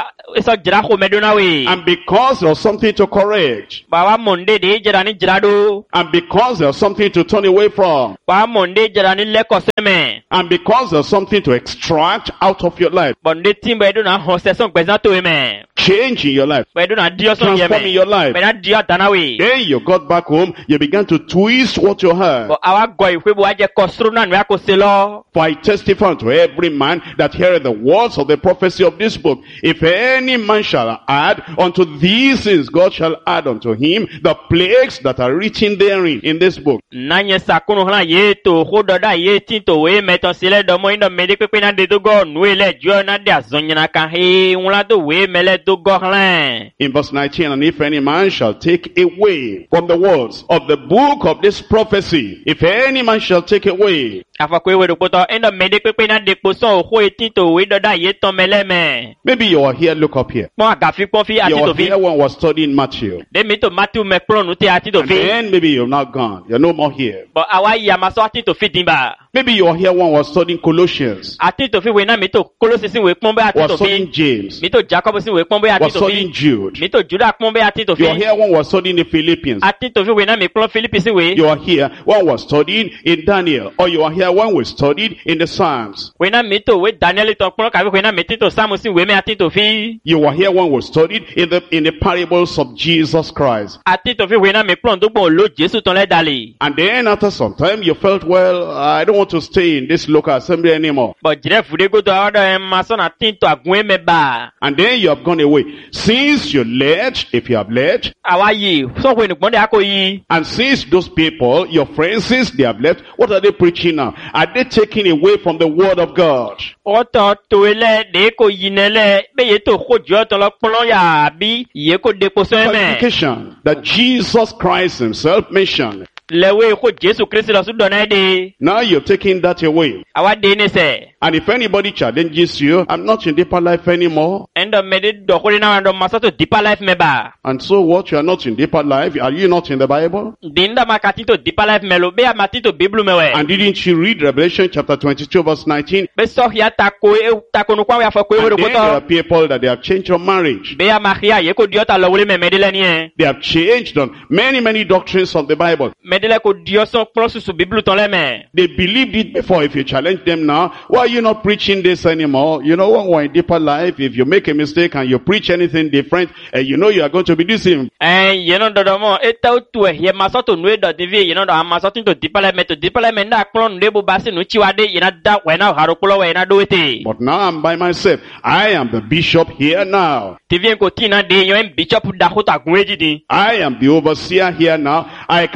jira ho medo na we. and because there was something to correct, Bawa monde de jira ni jira do. and because there was something to turn away from, Bawa monde jira ni le ko seme. and because there's something to extract out of your life, Bonde timbe do na ho se son gbezan to me. change in your life, We do na dio son ye transform in me. your life, We na dio dana we. then you got back home, you began to twist what you heard. But awa go ikwe bo aje kosru na nu akose lo. For I testify to every man that heareth the words of the prophecy of this book. If any man shall add unto these things, God shall add unto him the plagues that are written therein in this book. Nanye sakunu hlan ye to hodo da ye tin to we meton sile do mo indo mede pepe na de do go nu ele jo na de azon nyana kan he nwula do we mele do go hlan. In verse 19, and if any man shall take away from the words of the book of this prophecy, if any man shall take away, Afakwe we do poto indo mede pepe na de poson ho etin to we do da ye ton mele me. maybe you are here, look up here. Pon agafi pon fi ati You to are fi. here when we're studying Matthew. De mi to Matthew me plon nu te ati to And fi. then maybe you're not gone. You're no more here. But awa ya maso ati to fi dimba. Maybe you are here when we're studying Colossians. Ati to fi we na mi to Kolose sin we pon be ati We're to studying fi. James. Mi to Jacob sin we pon be We're ati to studying fi. Jude. Mi to Judah pon be ati to You are fi. here when we're studying the Philippians. Ati to fi we na mi plon Philippi sin we. You are here when we're studying in Daniel. Or you are here when we studied in the Psalms. We na mi to we Daniel to plon ka we na mi ti to Samu sin we me ati to fi. You are here when we studied in the parables of Jesus Christ. Ati to fi we na mi plon do bon lo Jesu ton le dali. And then after some time you felt, well, I don't want to stay in this local assembly anymore. But jire fude go to odo en maso na tin to agun me ba. And then you have gone away. Since you left, if you have left, Awa yi so we ni gbon de akoyi. and since those people, your friends, since they have left, what are they preaching now? Are they taking away from the word of God? Oto to ele de ko yinele be ye to ko jo to lo plon ya bi ye ko de ko so me. Qualification that Jesus Christ himself mentioned. Lewe ko Jesu Christ lo su do na de. Now you're taking that away. Awa de ni se. And if anybody challenges you, I'm not in deeper life anymore. Endo me de do ko na ndo maso to deeper life me ba. And so what? You are not in deeper life. Are you not in the Bible? Dinda makati to deeper life me lo be amati to Bible me we. And didn't you read Revelation chapter 22 verse 19? Be so ya tako no kwa we afọ ko we And do then there are ko to. people that they have changed your marriage. Be amahia ye ko diota lo wole me medele ni en. They have changed on many doctrines of the Bible. Medele ko dio son plon susu Bible ton le me. They believed it before. If you challenge them now, why are you not preaching this anymore? You know, when we're in deeper life, if you make a mistake and you preach anything different, you know you are going to be deceived. Ye no do mo eta tu ye maso to nu do divi ye no do maso tin to deeper life me to deeper life me na plon le bo basi nu chiwade ye na da we na haro polo we na do ete. But now I'm by myself. I am the bishop here now. TV ko tina de yo en bishop da hota gun ejidi. I am the overseer here now. I can do anything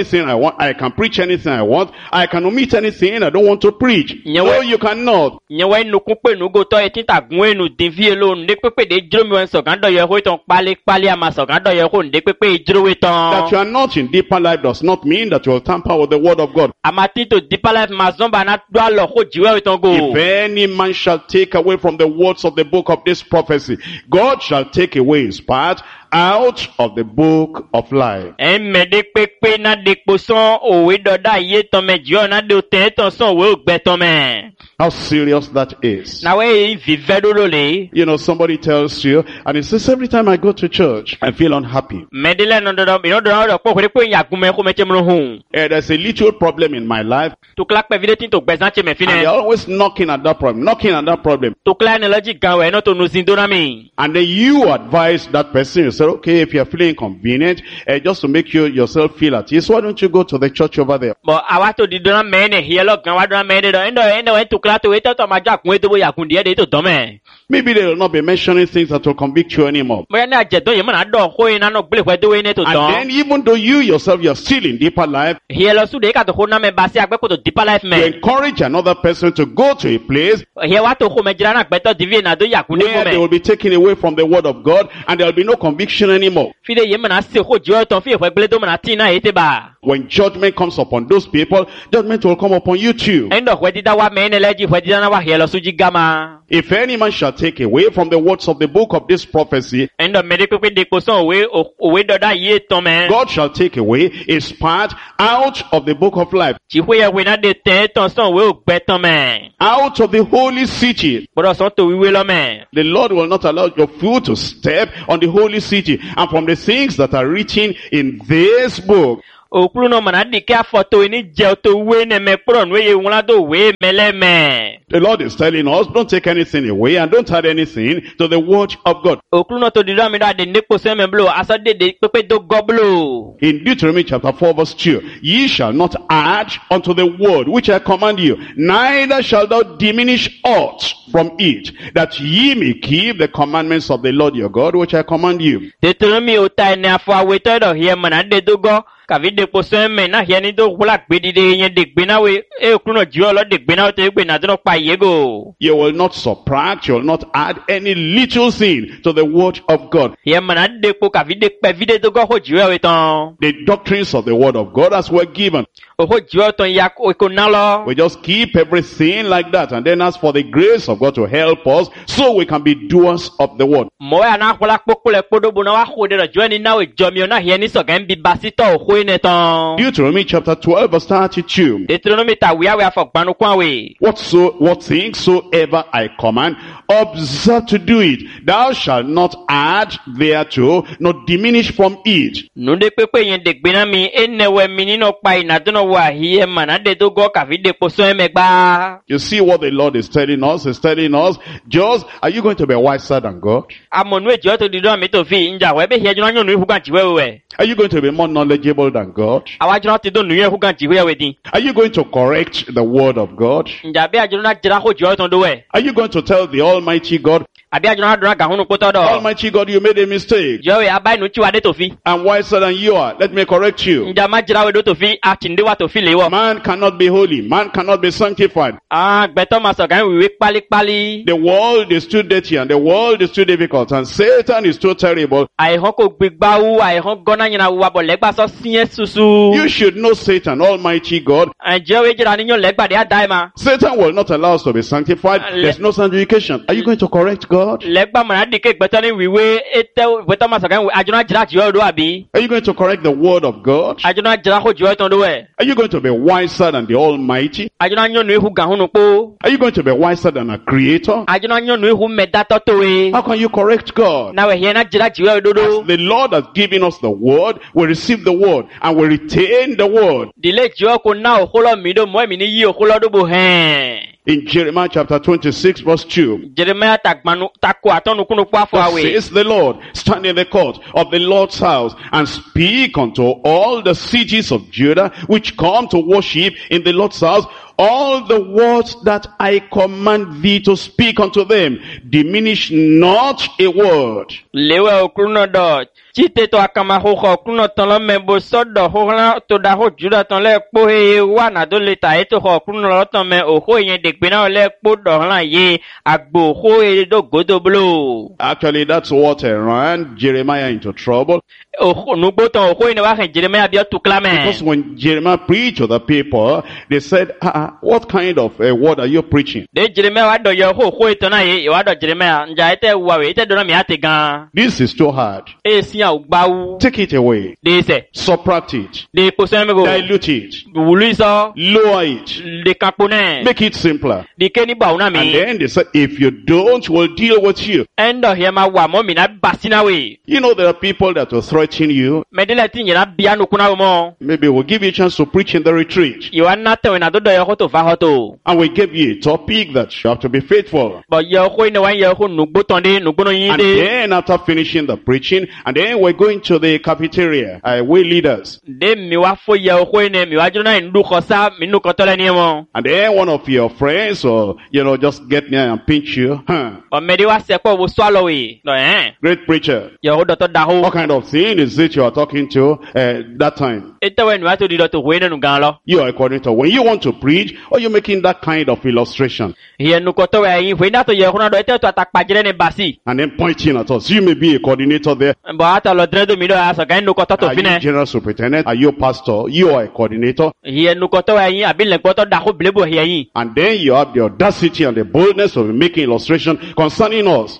anything I want. I can preach anything I want. I can omit anything I don't want to preach. No, you cannot. Nyewe nukupe nugoto etinta gwenu divi alone. Nepepe de jromi wen sogando yeho ton pali ama sogando yeho nepepe jrowe ton. That you are not in deeper life does not mean that you will tamper with the word of God. Amatito deeper life mazomba na dwa lo ho jiwe ton go. If any man shall take away from the words of the book of this prophecy, God shall take away his part out of the book of life. Mede pepe na dekpo son owe doda ye ton me jio na de ten ton son we ogbe ton me. How serious that is. Na we vive dolole. You know, somebody tells you, and he says, every time I go to church, I feel unhappy. Medele no do po pe yagume ko meche mro hun. There's a little problem in my life. To clap pe video tin to gbezan che me And they're always knocking at that problem. To clap ne logic gan we no to no sin do na mi. And then you advise that person, you say, okay, if you're feeling inconvenient, just to make yourself feel at ease, why don't you go to the church over there? But I to di do na me ne here lo gan wa do na me de do endo to clap to we to ma ja kun to bo yakun de to do me. Maybe they will not be mentioning things that will convict you anymore. And then even though you yourself, you're still in deeper life, you encourage another person to go to a place where they will be taken away from the word of God and there will be no conviction anymore. When judgment comes upon those people, judgment will come upon you too. If any man shall take away from the words of the book of this prophecy, God shall take away his part out of the book of life, out of the holy city. The Lord will not allow your foot to step on the holy city, and from the things that are written in this book. The Lord is telling us, don't take anything away and don't add anything to the word of God. In Deuteronomy chapter 4 verse 2, ye shall not add unto the word which I command you, neither shall thou diminish aught from it, that ye may keep the commandments of the Lord your God which I command you. Kavide poseme na hiani do hula gbedide yen degbena we ekuno jiolo degbena te gbena do pa yego. You will not subtract, you will not add any little thing to the word of God. Ye mana depo kavide pe vide do go ho jiwe we ton. The doctrines of the word of God as were given. Ho jiwe ton yak ekonalo. We just keep everything like that and then ask for the grace of God to help us so we can be doers of the word. Mo ya na hula pokole podo bona wa ho de jo ni na we jomio na hiani so gan bi basito ho. Deuteronomy chapter 12 verse 32. What things soever I command, observe to do it. Thou shalt not add thereto, nor diminish from it. You see what the Lord is telling us? He's telling us, just, are you going to be wiser than God? Are you going to be more knowledgeable than God? Are you going to correct the word of God? Are you going to tell the Almighty God, Almighty God, you made a mistake. I'm wiser than you are. Let me correct you. Man cannot be holy. Man cannot be sanctified. The world is too dirty and the world is too difficult and Satan is too terrible. You should know Satan, Almighty God. Satan will not allow us to be sanctified. There's no sanctification. Are you going to correct God? Are you going to correct the word of God? Are you going to be wiser than the Almighty? Are you going to be wiser than a creator? How can you correct God? As the Lord has given us the word, we receive the word and we retain the word. In Jeremiah chapter 26 verse 2, says the Lord, stand in the court of the Lord's house and speak unto all the cities of Judah which come to worship in the Lord's house. all the words that I command thee to speak unto them, diminish not a word. Lewe okruno do. Chite to akama ho kuno ton lo membo sodo ho la to da ho juda ton le po he wa na do le ta eto ho kuno lo ton me o ho yen de gbe na le po do la ye agbo ho e do godo blo. Actually, that's what ran Jeremiah into trouble. O no bo ton ho ni wa kan Jeremiah bi o tu klame. Because when Jeremiah preached to the people, they said, what kind of a word are you preaching? De Jeremiah wa do yo ho ton na ye wa do Jeremiah nja ete wa we ete do na mi ate gan. This is too hard. Take it away. Subtract it. Dilute it. Lower it. Make it simpler. And then they said, if you don't, we'll deal with you. You know, there are people that will threaten you. Maybe we'll give you a chance to preach in the retreat. And we give you a topic that you have to be faithful. And then after finishing the preaching, and then we're going to the cafeteria. We leaders. And then one of your friends will, just get near and pinch you. Great preacher. What kind of thing is it you are talking to that time? You are according to when you want to preach, or you're making that kind of illustration. And then pointing at us. You may be a coordinator there. Are you general superintendent? Are you pastor? You are a coordinator. And then you have the audacity and the boldness of making illustration concerning us.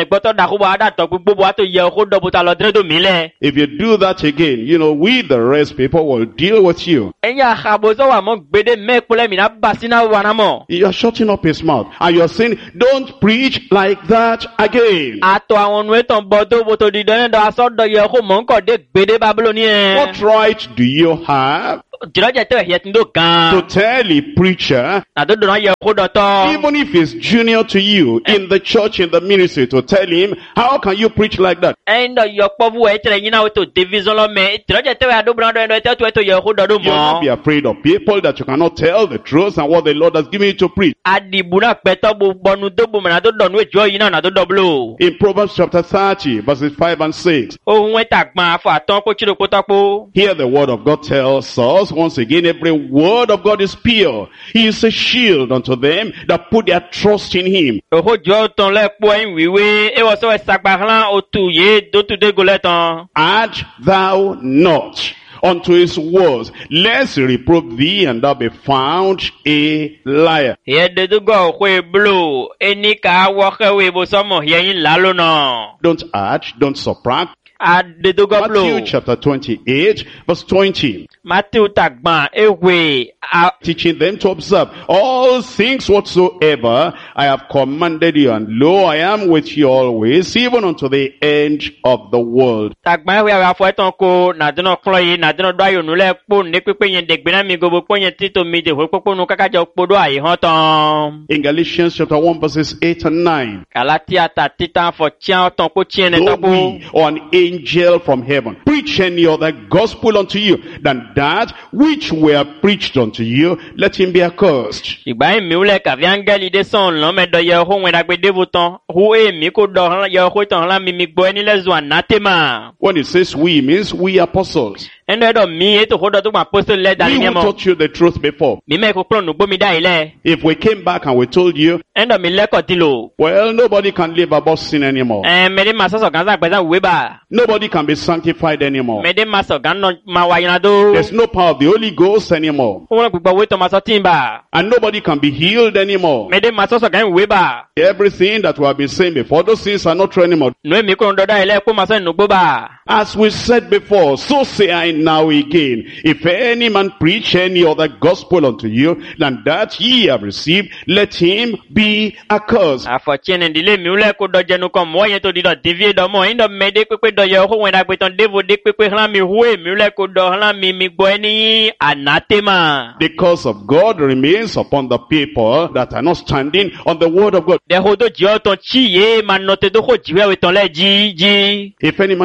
If you do that again, we the rest people will deal with you. You are shutting up his mouth and you are saying, don't preach like that again. What right do you have to tell a preacher, even if he's junior to you in the church, in the ministry, to tell him, how can you preach like that? You not be afraid of people that you cannot tell the truth and what the Lord has given you to preach. In Proverbs chapter 30, verses 5 and 6. Here the word of God tells us, once again, every word of God is pure. He is a shield unto them that put their trust in him. Add thou not unto his words, lest he reprove thee and thou be found a liar. Don't add, don't subtract. Matthew chapter 28, verse 20. Teaching them to observe all things whatsoever I have commanded you, and lo, I am with you always, even unto the end of the world. In Galatians chapter 1, verses 8 and 9. Though we or an angel from heaven preach any other gospel unto you than that which were preached unto you, let him be accursed. When it says we, means we apostles. We who taught you the truth before. If we came back and we told you, well, nobody can live above sin anymore. Nobody can be sanctified anymore. There's no power of the Holy Ghost anymore. And nobody can be healed anymore. Everything that we have been saying before, those things are not true anymore. As we said before, so say I now again, if any man preach any other gospel unto you than that ye have received, let him be accursed. The curse of God remains upon the people that are not standing on the word of God. If any man shall take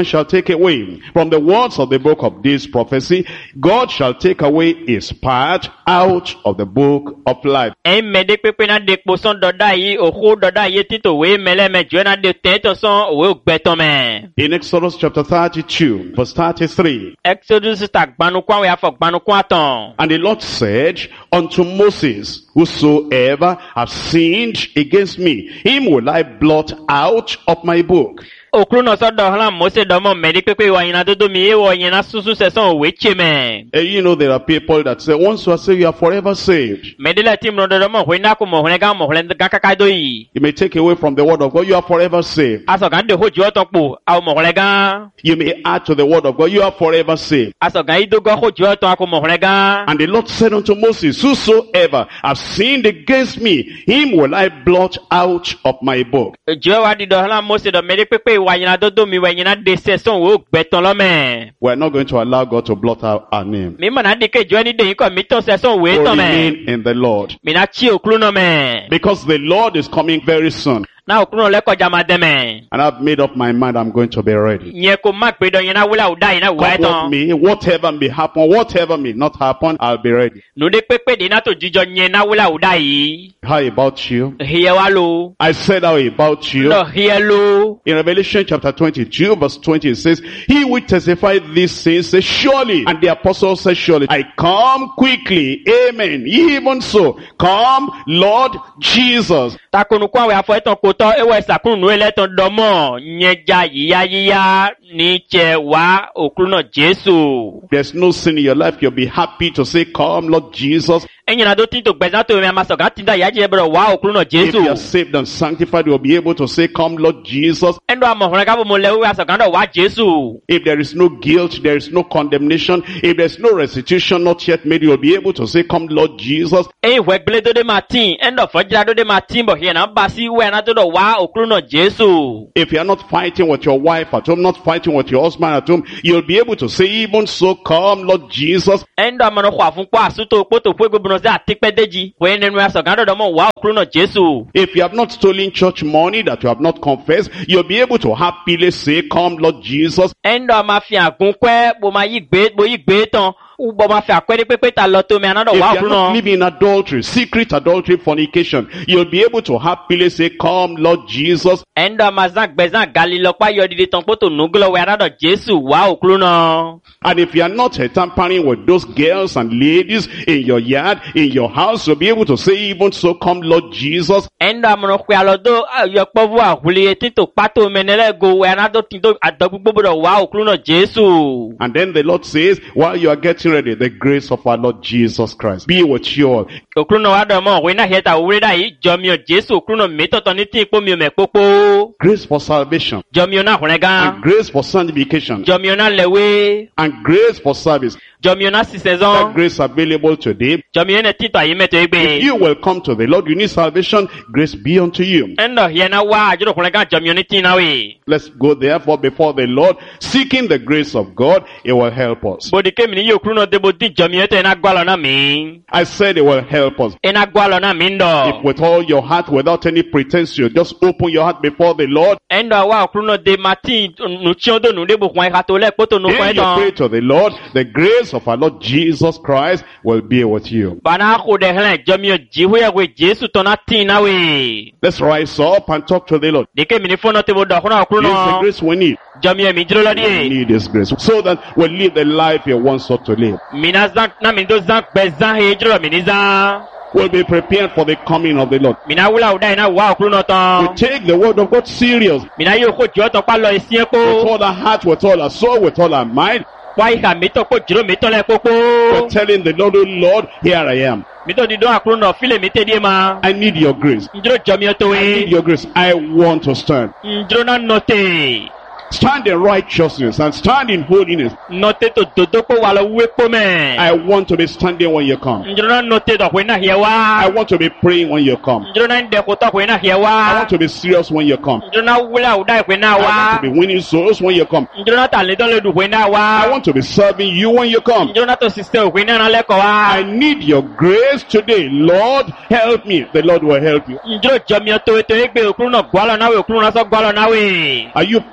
away from the words of the book of this prophecy, God shall take away his part out of the book of life. En mede pepe na de poson doda yi oho doda yi tito we mele me jona de teto son we gbeton me. In Exodus chapter 32, verse 33. Exodus tak gbanu kwa we afọ gbanu kwa ton. And the Lord said unto Moses, whosoever have sinned against me, him will I blot out of my book. Okruno so do hlan Mose do mo mede pepe wa yina dodo mi e wo yina susu se son we cheme. And you know there are people that say, once you are saved, you are forever saved. Medela tim no do mo hwena ko mo hwena mo hwena ga kaka do yi. You may take away from the word of God, you are forever saved. Aso gan de hoji oton po aw mo hwena. You may add to the word of God, you are forever saved. Aso gan ido go hoji oton ko mo hwena. And the Lord said unto Moses, whosoever have sinned against me, him will I blot out of my book. Jo wa di do hlan Mose do mede pepe wa yina dodo mi wa yina de se son we gbeton lo me. We are not going to allow God to blot out our name. Mi mana de ke jo ni de ko mi ton se son we To ton me. remain in the Lord. Mi na chi okruno me. Because the Lord is coming very soon. Na okruno le ko jama de me. And I've made up my mind, I'm going to be ready. Nye ko mak pe do yina wula uda yina wa Come ton. with me, whatever may happen, whatever may not happen, I'll be ready. Nu de pepe de na to jijo nye na wula uda yi. How about you? Hiye wa lo. I said how about you? No hiye lo. In Revelation chapter 22 verse 20 it says, he will testify these things, says, surely, and the apostle says, surely, I come quickly, amen, even so, come Lord Jesus. Takonu kwa we afo eton koto ewe sakun nu eleton domo nyeja yiya ni che wa okruno Jesu. There's no sin in your life, you'll be happy to say, come Lord Jesus. Enyina do tinto gbezan to me amasoga tinda yaje bro wa okruno If you are Jesu. saved and sanctified, you'll be able to say, come Lord Jesus. Endo amohore ka bo mo lewe asoga do wa Jesu. If there is no guilt, there is no condemnation, if there's no restitution not yet made, you'll be able to say, come Lord Jesus. E we gbele do de Martin endo fojira do de Martin bo here na basi we na to do wa okruno Jesu. If you're not fighting with your wife at home, not fighting with your husband at home, you'll be able to say, even so, come Lord Jesus. Endo amono kwa fun kwa asuto poto fwe gbono se atipedeji we nenu asoga do mo wa okruno Jesu. If you have not stolen church money that you have not confessed, you'll be able to happily say, come Lord Jesus. Endo amafi agun kwe bo ma yi gbe ton ubo ma fi akwede pepe ta lo to me another If wa you're not living in adultery, secret adultery, fornication, you'll be able to happily say, come Lord Jesus. Endo amazan gbezan galilo pa yo dide ton poto nugulo we another Jesu wa okruno. And if you are not tampering with those girls and ladies in your yard, in your house, you'll be able to say, even so, come Lord Jesus. Endo amono kwe alodo yo povu ahuli tinto pato menele go we another tinto adogbo do wa okruno Jesu. And then the Lord says, while you are getting ready, the grace of our Lord Jesus Christ be with you all. Okruno wa do mo we na heta ureda yi jomio Jesu okruno metoto ni tin po mi o me popo. Grace for salvation, Jomio na hunega. and grace for sanctification, Jomio na lewe. and grace for service. Jomio na si That saison. grace available today. Jomio na tinto ayi meto If egbe. you will come to the Lord, you need salvation, grace be unto you. Endo hiena wa ajuro hunega jomio ni tin na we. Let's go therefore before the Lord, seeking the grace of God, it will help us. Bodi ke mini yo okruno debo di jomio te na gwalo na mi. I said it will help us. Ena gwalo na mi If ndo. with all your heart, without any pretense, you just open your heart before the Lord, Endo wa okruno de Martin nu chiondo nu debo kwa ikato le poto nu kwa then you pray eton. to the Lord, the grace of our Lord Jesus Christ will be with you. Bana ko de hlen jomio jihu ya we Jesu to na tin na we. Let's rise up and talk to the Lord. De ke mini fono te bo do hono It's the okruno. grace we need. Jomio mi jiro lo We di. need this grace so that we'll live the life He wants us to live. Mina zan na mi do zan bezan he jiro mini zan. We'll be prepared for the coming of the Lord. Mina wula uda ina wa okruno We ton. take the word of God serious Mina yo ko jo to pa lo isi with epo. all our heart, with all our soul, with all our mind. Wa ika mi to ko jiro mi to le We're popo. telling the Lord, oh Lord, here I am. Mi to di do okruno file mi te di ma. I need your grace. Njiro jomio to I need we. your grace. I want to stand. Njiro na note. Stand in righteousness and stand in holiness. Note to dodo ko wala we po me. I want to be standing when you come. Njiro na note do ko na I hiewa. want to be praying when you come. Njiro na nde ko to ko na I hiewa. want to be serious when you come. Njiro na wula uda ko na I want wa. to be winning souls when you come. Njiro na tale do le du ko na I wa. want to be serving you when you come. Njiro na to sister ko na le ko I wa. need your grace today. Lord, help me. The Lord will help you. Njiro jomio to egbe okruno gwalo na we okruno so gwalo na we. Are you pure in your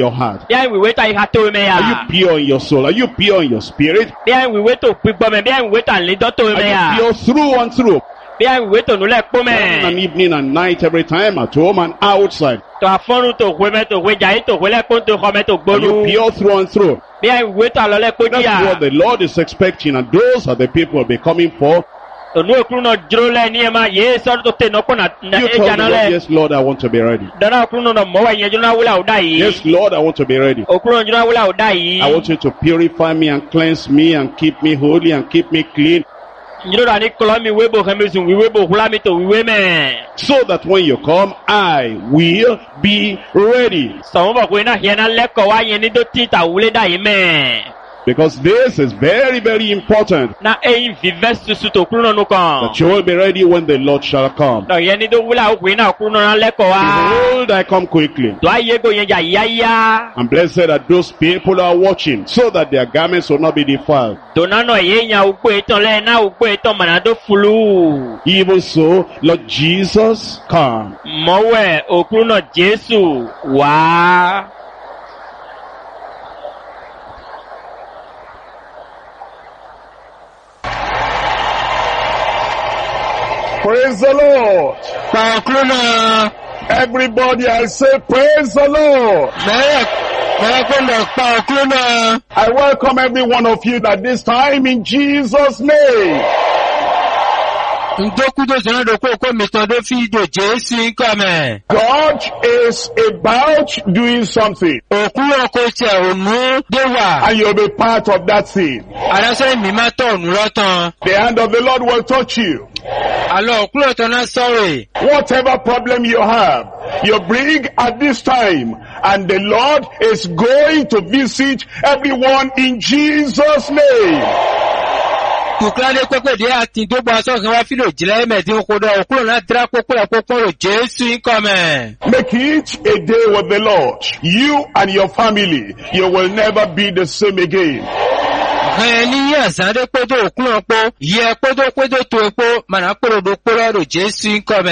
your heart? Bien we wait I to me Are you ya. pure in your soul? Are you pure in your spirit? Bien we wait to pick me. Bien we wait and lead to me Are ya. you pure through and through? Bien we wait to no let Morning me. and evening and night, every time, at home and outside. To afonu to we to we jai to we le kon to come to Are you gbolu. pure through and through? Bien we wait to lo le ko That's dia. what the Lord is expecting, and those are the people will be coming for. To no okru no jro le ni ma ye so to te no ko na You e tell ja the na Lord, le. yes, Lord, I want to be ready. Dana okru no mo wa yen juna wula oda yi. Yes, Lord, I want to be ready. Okru no juna wula oda yi. I want you to purify me and cleanse me and keep me holy and keep me clean, Njiro da ni kolo mi webo khemizun wi webo hula mi to wi we me. so that when you come, I will be ready. So mo bo ko na hie na le ko wa yen ni do ti ta wule da yi me. Because this is very, very important, Na e vive susu to okru no no kan. that you will be ready when the Lord shall come. Do yen ni do wula okru na okru no na le ko wa. Behold, I come quickly. Do aye go yen ja ya. And blessed are those people who are watching, so that their garments will not be defiled. Do na no ye nya ugbo etan le na ugbo etan mana do fulu. Even so, Lord Jesus, come. Mowe okru no Jesu wa. Praise the Lord. Pa okru no. Everybody, I say, praise the Lord. I welcome every one of you at this time in Jesus' name. God is about doing something, and you'll be part of that thing. The hand of the Lord will touch you. Whatever problem you have, you bring at this time, and the Lord is going to visit everyone in Jesus' name. Make it a day with the Lord. You and your family, you will never be the same again.